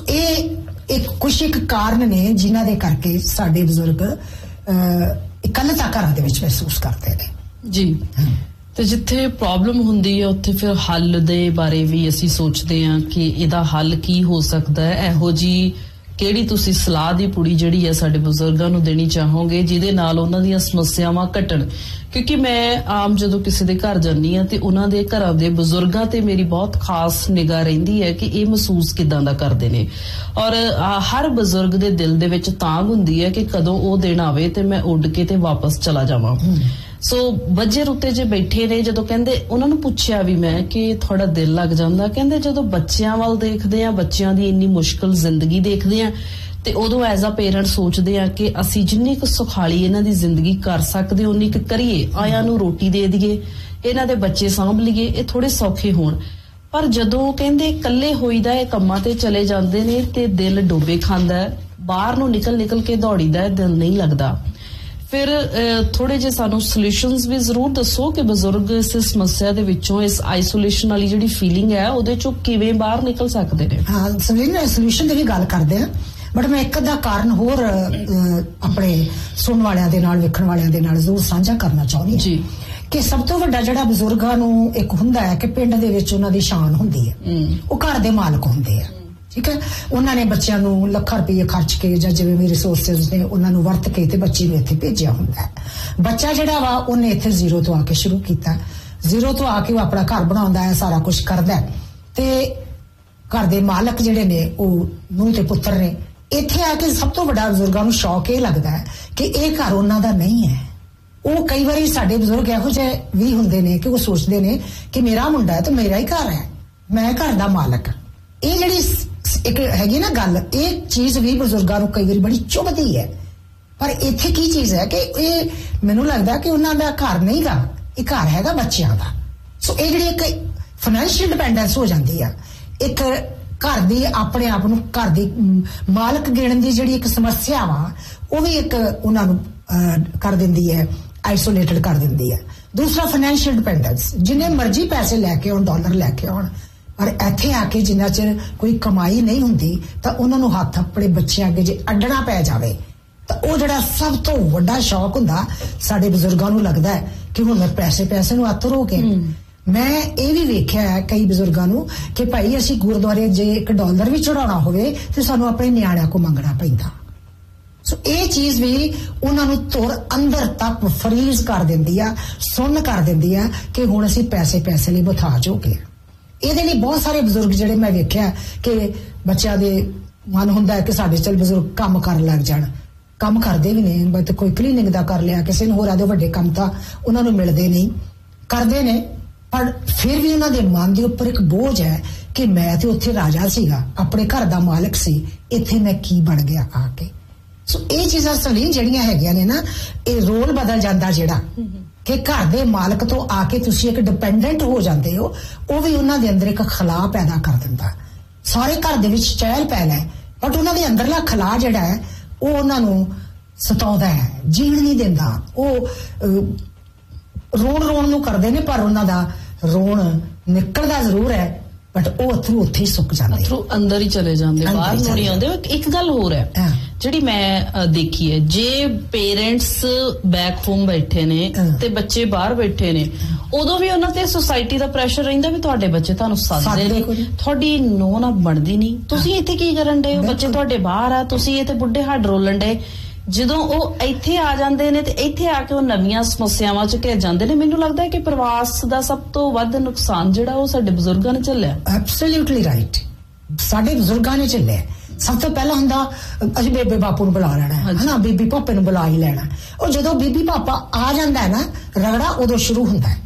ਇਹ ਇੱਕ ਕੁਛ ਇੱਕ ਕਾਰਨ ਨੇ ਜਿਨ੍ਹਾਂ ਦੇ ਕਰਕੇ ਸਾਡੇ ਬਜ਼ੁਰਗ ਇਕੱਲਤਾ ਘਰਾਂ ਦੇ ਵਿੱਚ ਮਹਿਸੂਸ ਕਰਦੇ ਨੇ ਜੀ। ਤੇ ਜਿੱਥੇ ਪ੍ਰੋਬਲਮ ਹੁੰਦੀ ਹੈ ਉੱਥੇ ਫਿਰ ਹੱਲ ਦੇ ਬਾਰੇ ਵੀ ਅਸੀਂ ਸੋਚਦੇ ਹਾਂ ਕਿ ਇਹਦਾ ਹੱਲ ਕੀ ਹੋ ਸਕਦਾ ਹੈ। ਇਹੋ ਜੀ ਕਿਹੜੀ ਤੁਸੀਂ ਸਲਾਹ ਦੀ ਪੁੜੀ ਜਿਹੜੀ ਹੈ ਸਾਡੇ ਬਜ਼ੁਰਗਾਂ ਨੂੰ ਦੇਣੀ ਚਾਹੋਗੇ ਜਿਹਦੇ ਨਾਲ ਉਹਨਾਂ ਦੀਆਂ ਸਮੱਸਿਆਵਾਂ ਘਟਣ? ਕਿਉਂਕਿ ਮੈਂ ਆਮ ਜਦੋਂ ਕਿਸੇ ਦੇ ਘਰ ਜਾਂਦੀ ਹਾਂ ਤੇ ਉਹਨਾਂ ਦੇ ਘਰਾਂ ਦੇ ਬਜ਼ੁਰਗਾਂ ਤੇ ਮੇਰੀ ਬਹੁਤ ਖਾਸ ਨਿਗਾਹ ਰਹਿੰਦੀ ਹੈ ਕਿ ਇਹ ਮਹਿਸੂਸ ਕਿਦਾਂ ਦਾ ਕਰਦੇ ਨੇ, ਔਰ ਹਰ ਬਜ਼ੁਰਗ ਦੇ ਦਿਲ ਦੇ ਵਿੱਚ ਤਾਂਘ ਹੁੰਦੀ ਹੈ ਕਿ ਕਦੋਂ ਉਹ ਦਿਨ ਆਵੇ ਤੇ ਮੈਂ ਉੱਡ ਕੇ ਤੇ ਵਾਪਸ ਚਲਾ ਜਾਵਾਂ। ਸੋ ਬੱਜਰ ਉੱਤੇ ਜੇ ਬੈਠੇ ਨੇ, ਜਦੋਂ ਕਹਿੰਦੇ ਉਹਨਾਂ ਨੂੰ ਪੁੱਛਿਆ ਵੀ ਮੈਂ ਕਿ ਤੁਹਾਡਾ ਦਿਲ ਲੱਗ ਜਾਂਦਾ, ਕਹਿੰਦੇ ਜਦੋਂ ਬੱਚਿਆਂ ਵੱਲ ਦੇਖਦੇ ਆ, ਬੱਚਿਆਂ ਦੀ ਇੰਨੀ ਮੁਸ਼ਕਲ ਜ਼ਿੰਦਗੀ ਦੇਖਦੇ ਆ, ਤੇ ਉਦੋਂ ਐਜ਼ ਅ ਪੇਰੈਂਟ ਸੋਚਦੇ ਆ ਕਿ ਅਸੀਂ ਜਿੰਨੀ ਕੁ ਸੁਖਾਲੀ ਇਹਨਾਂ ਦੀ ਜ਼ਿੰਦਗੀ ਕਰ ਸਕਦੇ ਉਨੀ ਕੁ ਕਰੀਏ, ਆਇਆਂ ਨੂੰ ਰੋਟੀ ਦੇ ਦਈਏ, ਇਹਨਾਂ ਦੇ ਬੱਚੇ ਸਾਂਭ ਲਈਏ, ਇਹ ਥੋੜੇ ਸੌਖੇ ਹੋਣ। ਪਰ ਜਦੋਂ ਕਹਿੰਦੇ ਇਕੱਲੇ ਹੋਈਦਾ, ਇਹ ਕੰਮਾਂ ਤੇ ਚਲੇ ਜਾਂਦੇ ਨੇ ਤੇ ਦਿਲ ਡੋਬੇ ਖਾਂਦਾ, ਬਾਹਰ ਨੂੰ ਨਿਕਲ ਨਿਕਲ ਕੇ ਦੌੜੀਦਾ, ਦਿਲ ਨਹੀਂ ਲੱਗਦਾ। ਫਿਰ ਥੋੜੇ ਜਿਹੇ ਸਾਨੂੰ ਸੋਲੂਸ਼ਨਸ ਵੀ ਜ਼ਰੂਰ ਦੱਸੋ ਕਿ ਬਜ਼ੁਰਗ ਇਸ ਸਮੱਸਿਆ ਦੇ ਵਿੱਚੋਂ, ਇਸ ਆਈਸੋਲੇਸ਼ਨ ਵਾਲੀ ਜਿਹੜੀ ਫੀਲਿੰਗ ਹੈ ਉਹਦੇ ਚੋਂ ਕਿਵੇਂ ਬਾਹਰ ਨਿਕਲ ਸਕਦੇ ਨੇ। ਹਾਂ ਸੋਲੂਸ਼ਨ ਦੀ ਵੀ ਗੱਲ ਕਰਦੇ ਆ, ਬਟ ਮੈਂ ਇੱਕ ਅੱਧਾ ਕਾਰਨ ਹੋਰ ਆਪਣੇ ਸੁਣਨ ਵਾਲਿਆਂ ਦੇ ਨਾਲ, ਵੇਖਣ ਵਾਲਿਆਂ ਦੇ ਨਾਲ ਜ਼ਰੂਰ ਸਾਂਝਾ ਕਰਨਾ ਚਾਹੁੰਦੀ ਹਾਂ ਜੀ ਕਿ ਸਭ ਤੋਂ ਵੱਡਾ ਜਿਹੜਾ ਬਜ਼ੁਰਗਾਂ ਨੂੰ ਇੱਕ ਹੁੰਦਾ ਹੈ ਕਿ ਪਿੰਡ ਦੇ ਵਿੱਚ ਉਹਨਾਂ ਦੀ ਸ਼ਾਨ ਹੁੰਦੀ ਹੈ, ਉਹ ਘਰ ਦੇ ਮਾਲਕ ਹੁੰਦੇ ਆ, ਠੀਕ ਹੈ। ਉਹਨਾਂ ਨੇ ਬੱਚਿਆਂ ਨੂੰ ਲੱਖਾਂ ਰੁਪਏ ਖਰਚ ਕੇ ਜਾਂ ਜਿਵੇਂ ਵੀ ਰਿਸੋਰਸਿਸ ਨੇ ਉਹਨਾਂ ਨੂੰ ਵਰਤ ਕੇ ਤੇ ਬੱਚੇ ਨੂੰ ਇੱਥੇ ਭੇਜਿਆ ਹੁੰਦਾ ਹੈ। ਬੱਚਾ ਜਿਹੜਾ ਵਾ ਉਹਨੇ ਇੱਥੇ ਜ਼ੀਰੋ ਤੋਂ ਆ ਕੇ ਸ਼ੁਰੂ ਕੀਤਾ, ਜ਼ੀਰੋ ਤੋਂ ਆ ਕੇ ਉਹ ਆਪਣਾ ਘਰ ਬਣਾਉਂਦਾ ਹੈ, ਸਾਰਾ ਕੁਝ ਕਰਦਾ ਹੈ, ਤੇ ਘਰ ਦੇ ਮਾਲਕ ਜਿਹੜੇ ਨੇ ਉਹ ਨੂੰਹ ਤੇ ਪੁੱਤਰ ਨੇ। ਇੱਥੇ ਆ ਕੇ ਸਭ ਤੋਂ ਵੱਡਾ ਬਜ਼ੁਰਗਾਂ ਨੂੰ ਸ਼ੌਕ ਇਹ ਲੱਗਦਾ ਹੈ ਕਿ ਇਹ ਘਰ ਉਹਨਾਂ ਦਾ ਨਹੀਂ ਹੈ। ਉਹ ਕਈ ਵਾਰੀ ਸਾਡੇ ਬਜ਼ੁਰਗ ਇਹੋ ਜਿਹੇ ਵੀ ਹੁੰਦੇ ਨੇ ਕਿ ਉਹ ਸੋਚਦੇ ਨੇ ਕਿ ਮੇਰਾ ਮੁੰਡਾ ਹੈ ਤੇ ਮੇਰਾ ਹੀ ਘਰ ਹੈ, ਮੈਂ ਘਰ ਦਾ ਮਾਲਕ। ਇਹ ਜਿਹੜੀ ਇੱਕ ਹੈਗੀ ਨਾ ਗੱਲ, ਇਹ ਚੀਜ਼ ਵੀ ਬਜ਼ੁਰਗਾਂ ਨੂੰ ਕਈ ਵਾਰੀ ਬੜੀ ਚੁਭਦੀ ਹੈ। ਪਰ ਇੱਥੇ ਕੀ ਚੀਜ਼ ਹੈ ਕਿ ਇਹ ਮੈਨੂੰ ਲੱਗਦਾ ਕਿ ਉਹਨਾਂ ਦਾ ਘਰ ਨਹੀਂ ਗਾ, ਇਹ ਘਰ ਹੈਗਾ ਬੱਚਿਆਂ ਦਾ। ਸੋ ਇਹ ਜਿਹੜੀ ਇੱਕ ਫਾਈਨੈਂਸ਼ੀਅਲ ਡਿਪੈਂਡੈਂਸ ਹੋ ਜਾਂਦੀ ਆ, ਇੱਕ ਘਰ ਦੀ ਆਪਣੇ ਆਪ ਨੂੰ ਘਰ ਦੀ ਮਾਲਕ ਗਿਣਨ ਦੀ ਜਿਹੜੀ ਇੱਕ ਸਮੱਸਿਆ ਵਾ, ਉਹ ਵੀ ਇੱਕ ਉਹਨਾਂ ਨੂੰ ਕਰ ਦਿੰਦੀ ਹੈ, ਆਈਸੋਲੇਟਡ ਕਰ ਦਿੰਦੀ ਹੈ। ਦੂਸਰਾ ਫਾਈਨੈਂਸ਼ੀਅਲ ਡਿਪੈਂਡੈਂਸ, ਜਿੰਨੇ ਮਰਜ਼ੀ ਪੈਸੇ ਲੈ ਕੇ ਆਉਣ, ਡਾਲਰ ਲੈ ਕੇ ਆਉਣ, ਪਰ ਇੱਥੇ ਆ ਕੇ ਜਿੰਨਾ ਚਿਰ ਕੋਈ ਕਮਾਈ ਨਹੀਂ ਹੁੰਦੀ ਤਾਂ ਉਹਨਾਂ ਨੂੰ ਹੱਥ ਆਪਣੇ ਬੱਚਿਆਂ ਅੱਗੇ ਜੇ ਅੱਡਣਾ ਪੈ ਜਾਵੇ ਤਾਂ ਉਹ ਜਿਹੜਾ ਸਭ ਤੋਂ ਵੱਡਾ ਸ਼ੌਕ ਹੁੰਦਾ ਸਾਡੇ ਬਜ਼ੁਰਗਾਂ ਨੂੰ ਲੱਗਦਾ ਹੈ ਕਿ ਹੁਣ ਮੈਂ ਪੈਸੇ ਪੈਸੇ ਨੂੰ ਹੱਥ ਰੋ ਕੇ। ਮੈਂ ਇਹ ਵੀ ਵੇਖਿਆ ਹੈ ਕਈ ਬਜ਼ੁਰਗਾਂ ਨੂੰ ਕਿ ਭਾਈ ਅਸੀਂ ਗੁਰਦੁਆਰੇ ਜੇ ਇੱਕ ਡਾਲਰ ਵੀ ਚੜਾਉਣਾ ਹੋਵੇ ਤੇ ਸਾਨੂੰ ਆਪਣੇ ਨਿਆਣਿਆਂ ਕੋਲ ਮੰਗਣਾ ਪੈਂਦਾ। ਸੋ ਇਹ ਚੀਜ਼ ਵੀ ਉਹਨਾਂ ਨੂੰ ਤੁਰ ਅੰਦਰ ਤੱਕ ਫਰੀਜ਼ ਕਰ ਦਿੰਦੀ ਆ, ਸੁੰਨ ਕਰ ਦਿੰਦੀ ਆ ਕਿ ਹੁਣ ਅਸੀਂ ਪੈਸੇ ਪੈਸੇ ਲਈ ਮੁਹਤਾਜ ਹੋ ਗਏ। ਇਹਦੇ ਲਈ ਬਹੁਤ ਸਾਰੇ ਬਜ਼ੁਰਗ ਜਿਹੜੇ ਮੈਂ ਵੇਖਿਆ ਕਿ ਬੱਚਿਆਂ ਦੇ ਮਨ ਹੁੰਦਾ ਹੈ ਕਿ ਸਾਡੇ ਚਲ ਬਜ਼ੁਰਗ ਕੰਮ ਕਰਨ ਲੱਗ ਜਾਣ, ਕੰਮ ਕਰਦੇ ਵੀ ਨੇ, ਬਟ ਕੋਈ ਕਲੀਨਿੰਗ ਦਾ ਕਰ ਲਿਆ, ਕਿਸੇ ਨੂੰ ਹੋਰ ਆਦੇ ਵੱਡੇ ਕੰਮ ਤਾਂ ਉਹਨਾਂ ਨੂੰ ਮਿਲਦੇ ਨਹੀਂ, ਕਰਦੇ ਨੇ, ਪਰ ਫਿਰ ਵੀ ਉਹਨਾਂ ਦੇ ਮਨ ਦੇ ਉੱਪਰ ਇੱਕ ਬੋਝ ਹੈ ਕਿ ਮੈਂ ਤੇ ਉੱਥੇ ਰਾਜਾ ਸੀਗਾ, ਆਪਣੇ ਘਰ ਦਾ ਮਾਲਕ ਸੀ, ਇੱਥੇ ਮੈਂ ਕੀ ਬਣ ਗਿਆ ਆ ਕੇ। ਸੋ ਇਹ ਚੀਜ਼ਾਂ ਸਲੀਨ ਜਿਹੜੀਆਂ ਹੈਗੀਆਂ ਨੇ ਨਾ, ਇਹ ਰੋਲ ਬਦਲ ਜਾਂਦਾ ਜਿਹੜਾ ਕਿ ਘਰ ਦੇ ਮਾਲਕ ਤੋਂ ਆ ਕੇ ਤੁਸੀਂ ਇੱਕ ਡਿਪੈਂਡੈਂਟ ਹੋ ਜਾਂਦੇ ਹੋ, ਉਹ ਵੀ ਉਹਨਾਂ ਦੇ ਅੰਦਰ ਇੱਕ ਖਲਾਅ ਪੈਦਾ ਕਰ ਦਿੰਦਾ। ਸਾਰੇ ਘਰ ਦੇ ਵਿੱਚ ਚਹਿਲ ਪਹਿਲ ਹੈ, ਬਟ ਉਹਨਾਂ ਦੇ ਅੰਦਰਲਾ ਖਲਾਅ ਜਿਹੜਾ ਹੈ ਉਹ ਉਹਨਾਂ ਨੂੰ ਸਤਾਉਂਦਾ ਹੈ, ਜੀਣ ਨਹੀਂ ਦਿੰਦਾ। ਉਹ ਰੋਣ ਰੋਣ ਨੂੰ ਕਰਦੇ ਨੇ ਪਰ ਉਹਨਾਂ ਦਾ ਰੋਣ ਨਿਕਲਦਾ ਜ਼ਰੂਰ ਹੈ, ਬਟ ਉਹ ਅਥਰੂ ਉੱਥੇ ਹੀ ਸੁੱਕ ਜਾਂਦੇ, ਅਥਰੂ ਅੰਦਰ ਹੀ ਚਲੇ ਜਾਂਦੇ, ਬਾਹਰ ਨੂੰ ਨਹੀਂ ਆਉਂਦੇ। ਇੱਕ ਗੱਲ ਹੋਰ ਹੈ ਜਿਹੜੀ ਮੈਂ ਦੇਖੀ ਹੈ, ਜੇ ਪੇਰੈਂਟਸ ਬੈਕ ਹੋਮ ਬੈਠੇ ਨੇ ਤੇ ਬੱਚੇ ਬਾਹਰ ਬੈਠੇ ਨੇ, ਉਦੋਂ ਵੀ ਉਹਨਾਂ ਤੇ ਸੁਸਾਇਟੀ ਦਾ ਪ੍ਰੈਸ਼ਰ ਰਹਿੰਦਾ ਵੀ ਤੁਹਾਡੇ ਬੱਚੇ ਤੁਹਾਨੂੰ ਸੱਦਦੇ ਨੇ, ਤੁਹਾਡੀ ਨੋਹ ਨਾ ਬਣਦੀ ਨਹੀਂ, ਤੁਸੀਂ ਇੱਥੇ ਕੀ ਕਰਨ ਡਏ ਹੋ, ਬੱਚੇ ਤੁਹਾਡੇ ਬਾਹਰ ਆ, ਤੁਸੀਂ ਇੱਥੇ ਬੁੱਢੇ ਹੱਡ ਰੋਲਣ ਡਏ। ਜਦੋਂ ਉਹ ਇੱਥੇ ਆ ਜਾਂਦੇ ਨੇ ਤੇ ਇੱਥੇ ਆ ਕੇ ਉਹ ਨਵੀਆਂ ਸਮੱਸਿਆਵਾਂ ਚ ਘਿਰ ਜਾਂਦੇ ਨੇ। ਮੈਨੂੰ ਲੱਗਦਾ ਹੈ ਕਿ ਪ੍ਰਵਾਸ ਦਾ ਸਭ ਤੋਂ ਵੱਧ ਨੁਕਸਾਨ ਜਿਹੜਾ ਉਹ ਸਾਡੇ ਬਜ਼ੁਰਗਾਂ ਨੇ ਝੱਲਿਆ। ਐਬਸੋਲਿਊਟਲੀ ਰਾਈਟ, ਸਾਡੇ ਬਜ਼ੁਰਗਾਂ ਨੇ ਝੱਲਿਆ। ਸਭ ਤੋਂ ਪਹਿਲਾਂ ਹੁੰਦਾ ਅਸੀਂ ਬੇਬੇ ਬਾਪੂ ਨੂੰ ਬੁਲਾ ਲੈਣਾ ਹੈ ਨਾ, ਬੀਬੀ ਪਾਪੇ ਨੂੰ ਬੁਲਾ ਹੀ ਲੈਣਾ। ਉਹ ਜਦੋਂ ਬੀਬੀ ਪਾਪਾ ਆ ਜਾਂਦਾ ਹੈ ਨਾ, ਰਗੜਾ ਉਦੋਂ ਸ਼ੁਰੂ ਹੁੰਦਾ ਹੈ।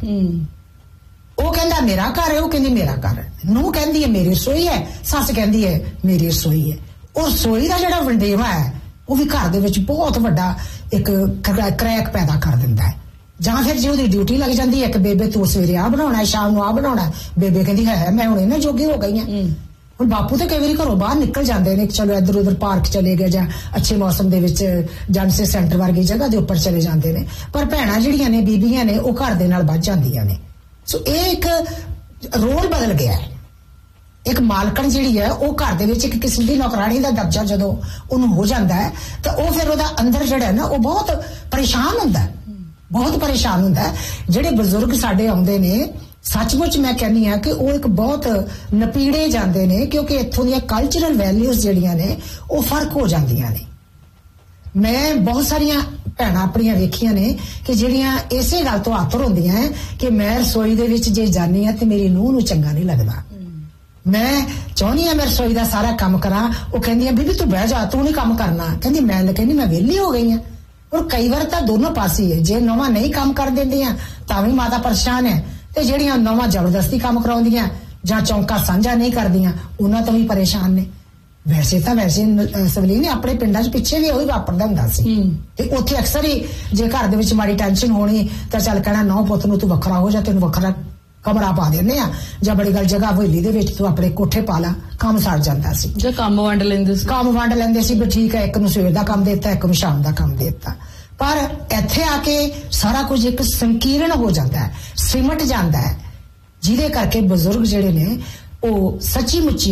ਉਹ ਕਹਿੰਦਾ ਮੇਰਾ ਘਰ ਹੈ, ਉਹ ਕਹਿੰਦੀ ਮੇਰਾ ਘਰ ਹੈ, ਨੂੰਹ ਕਹਿੰਦੀ ਹੈ ਮੇਰੀ ਰਸੋਈ ਹੈ, ਸੱਸ ਕਹਿੰਦੀ ਹੈ ਮੇਰੀ ਰਸੋਈ ਹੈ। ਉਹ ਰਸੋਈ ਦਾ ਜਿਹੜਾ ਵੰਡੇਵਾ ਹੈ ਉਹ ਵੀ ਘਰ ਦੇ ਵਿੱਚ ਬਹੁਤ ਵੱਡਾ ਇੱਕ ਕਰੈਕ ਪੈਦਾ ਕਰ ਦਿੰਦਾ ਹੈ। ਜਾਂ ਫਿਰ ਜੇ ਉਹਦੀ ਡਿਊਟੀ ਲੱਗ ਜਾਂਦੀ ਹੈ ਕਿ ਬੇਬੇ ਤੂੰ ਸਵੇਰੇ ਆ ਬਣਾਉਣਾ, ਸ਼ਾਮ ਨੂੰ ਆ ਬਣਾਉਣਾ, ਬੇਬੇ ਕਹਿੰਦੀ ਹੈ ਮੈਂ ਹੁਣ ਇਹਨਾਂ ਜੋਗੀ ਹੋ ਗਈ ਹਾਂ। ਹੁਣ ਬਾਪੂ ਤਾਂ ਕਈ ਵਾਰੀ ਘਰੋਂ ਬਾਹਰ ਨਿਕਲ ਜਾਂਦੇ ਨੇ, ਚਲੋ ਇੱਧਰ ਉੱਧਰ ਪਾਰਕ ਚਲੇ ਗਏ ਜਾਂ ਅੱਛੇ ਮੌਸਮ ਦੇ ਵਿੱਚ ਜਨਸੇ ਸੈਂਟਰ ਵਰਗੀ ਜਗ੍ਹਾ ਦੇ ਉੱਪਰ ਚਲੇ ਜਾਂਦੇ ਨੇ, ਪਰ ਭੈਣਾਂ ਜਿਹੜੀਆਂ ਨੇ, ਬੀਬੀਆਂ ਨੇ, ਉਹ ਘਰ ਦੇ ਨਾਲ ਵੱਧ ਜਾਂਦੀਆਂ ਨੇ। ਸੋ ਇਹ ਇੱਕ ਰੋਲ ਬਦਲ ਗਿਆ ਹੈ। ਇੱਕ ਮਾਲਕਣ ਜਿਹੜੀ ਹੈ ਉਹ ਘਰ ਦੇ ਵਿੱਚ ਇੱਕ ਕਿਸਮ ਦੀ ਨੌਕਰਾਨੀ ਦਾ ਦਰਜਾ ਜਦੋਂ ਉਹਨੂੰ ਹੋ ਜਾਂਦਾ ਹੈ ਤਾਂ ਉਹ ਫਿਰ ਉਹਦਾ ਅੰਦਰ ਜਿਹੜਾ ਨਾ ਉਹ ਬਹੁਤ ਪਰੇਸ਼ਾਨ ਹੁੰਦਾ, ਬਹੁਤ ਪਰੇਸ਼ਾਨ ਹੁੰਦਾ। ਜਿਹੜੇ ਬਜ਼ੁਰਗ ਸਾਡੇ ਆਉਂਦੇ ਨੇ, ਸੱਚਮੁੱਚ ਮੈਂ ਕਹਿੰਦੀ ਹਾਂ ਕਿ ਉਹ ਇੱਕ ਬਹੁਤ ਨਪੀੜੇ ਜਾਂਦੇ ਨੇ, ਕਿਉਂਕਿ ਇੱਥੋਂ ਦੀਆਂ ਕਲਚਰਲ ਵੈਲਿਊਜ਼ ਜਿਹੜੀਆਂ ਨੇ ਉਹ ਫਰਕ ਹੋ ਜਾਂਦੀਆਂ ਨੇ। ਮੈਂ ਬਹੁਤ ਸਾਰੀਆਂ ਭੈਣਾਂ ਆਪਣੀਆਂ ਵੇਖੀਆਂ ਨੇ ਕਿ ਜਿਹੜੀਆਂ ਇਸੇ ਗੱਲ ਤੋਂ ਆਤਰ ਹੁੰਦੀਆਂ ਕਿ ਮੈਂ ਰਸੋਈ ਦੇ ਵਿੱਚ ਜੇ ਜਾਂਦੀ ਹਾਂ ਤੇ ਮੇਰੀ ਨੂੰਹ ਨੂੰ ਚੰਗਾ ਨਹੀਂ ਲੱਗਦਾ, ਮੈਂ ਚਾਹੁੰਦੀ ਹਾਂ ਮੈਂ ਰਸੋਈ ਦਾ ਸਾਰਾ ਕੰਮ ਕਰਾਂ। ਉਹ ਕਹਿੰਦੀ ਆ ਬੀਬੀ ਤੂੰ ਬਹਿ ਜਾ, ਤੂੰ ਨਹੀਂ ਕੰਮ ਕਰਨਾ। ਕਹਿੰਦੀ ਮੈਂ ਕਹਿੰਦੀ ਮੈਂ ਵਿਹਲੀ ਹੋ ਗਈ ਹਾਂ, और कई बार तो दोनों पासे है, जे नौवां नहीं काम कर देंदियां तां भी माता परेशान है, ते ਜਿਹੜੀਆਂ नौवां जबरदस्ती काम कराउंदियां ਜਾਂ ਚੌਂਕਾ ਸਾਂਝਾ नहीं करदियां ਉਹਨਾਂ ਤੋਂ ਵੀ ਪਰੇਸ਼ਾਨ ਨੇ। ਵੈਸੇ ਤਾਂ ਵੈਸੇ ਸਵਲੀ ਨੇ ਆਪਣੇ ਪਿੰਡਾਂ 'ਚ ਪਿੱਛੇ ਵੀ ਉਹੀ ਵਾਪਰਦਾ ਹੁੰਦਾ ਸੀ ਤੇ ਉੱਥੇ ਅਕਸਰ ਹੀ ਜੇ ਘਰ ਦੇ ਵਿੱਚ ਮਾੜੀ ਟੈਨਸ਼ਨ ਹੋਣੀ ਤਾਂ ਚੱਲ ਕਹਿਣਾ ਨੌ ਪੁੱਤ ਨੂੰ ਤੂੰ ਵੱਖਰਾ ਹੋ ਜਾ, ਤੈਨੂੰ ਵੱਖਰਾ ਕਮਰਾ ਪਾ ਦਿੰਦੇ ਆ, ਜਾਂ ਬੜੀ ਗੱਲ ਜਗ੍ਹਾ ਹਵੇਲੀ ਦੇ ਵਿੱਚ ਤੂੰ ਆਪਣੇ ਕੋਠੇ ਪਾ ਲਾ, ਕੰਮ ਸਰ ਜਾਂਦਾ ਸੀ। ਜੇ ਕੰਮ ਵੰਡ ਲੈਂਦੇ ਸੀ ਕੰਮ ਵੰਡ ਲੈਂਦੇ ਸੀ ਵੀ ਠੀਕ ਹੈ, ਇੱਕ ਨੂੰ ਸਵੇਰ ਦਾ ਕੰਮ ਦੇਤਾ, ਇੱਕ ਨੂੰ ਸ਼ਾਮ ਦਾ ਕੰਮ ਦੇਤਾ। ਪਰ ਇੱਥੇ ਆ ਕੇ ਸਾਰਾ ਕੁਝ ਇੱਕ ਸੰਕੀਰਣ ਹੋ ਜਾਂਦਾ ਹੈ, ਸਿਮਟ ਜਾਂਦਾ ਹੈ, ਜਿਹਦੇ ਕਰਕੇ ਬਜ਼ੁਰਗ ਜਿਹੜੇ ਨੇ ਉਹ ਸੱਚੀ ਮੁੱਚੀ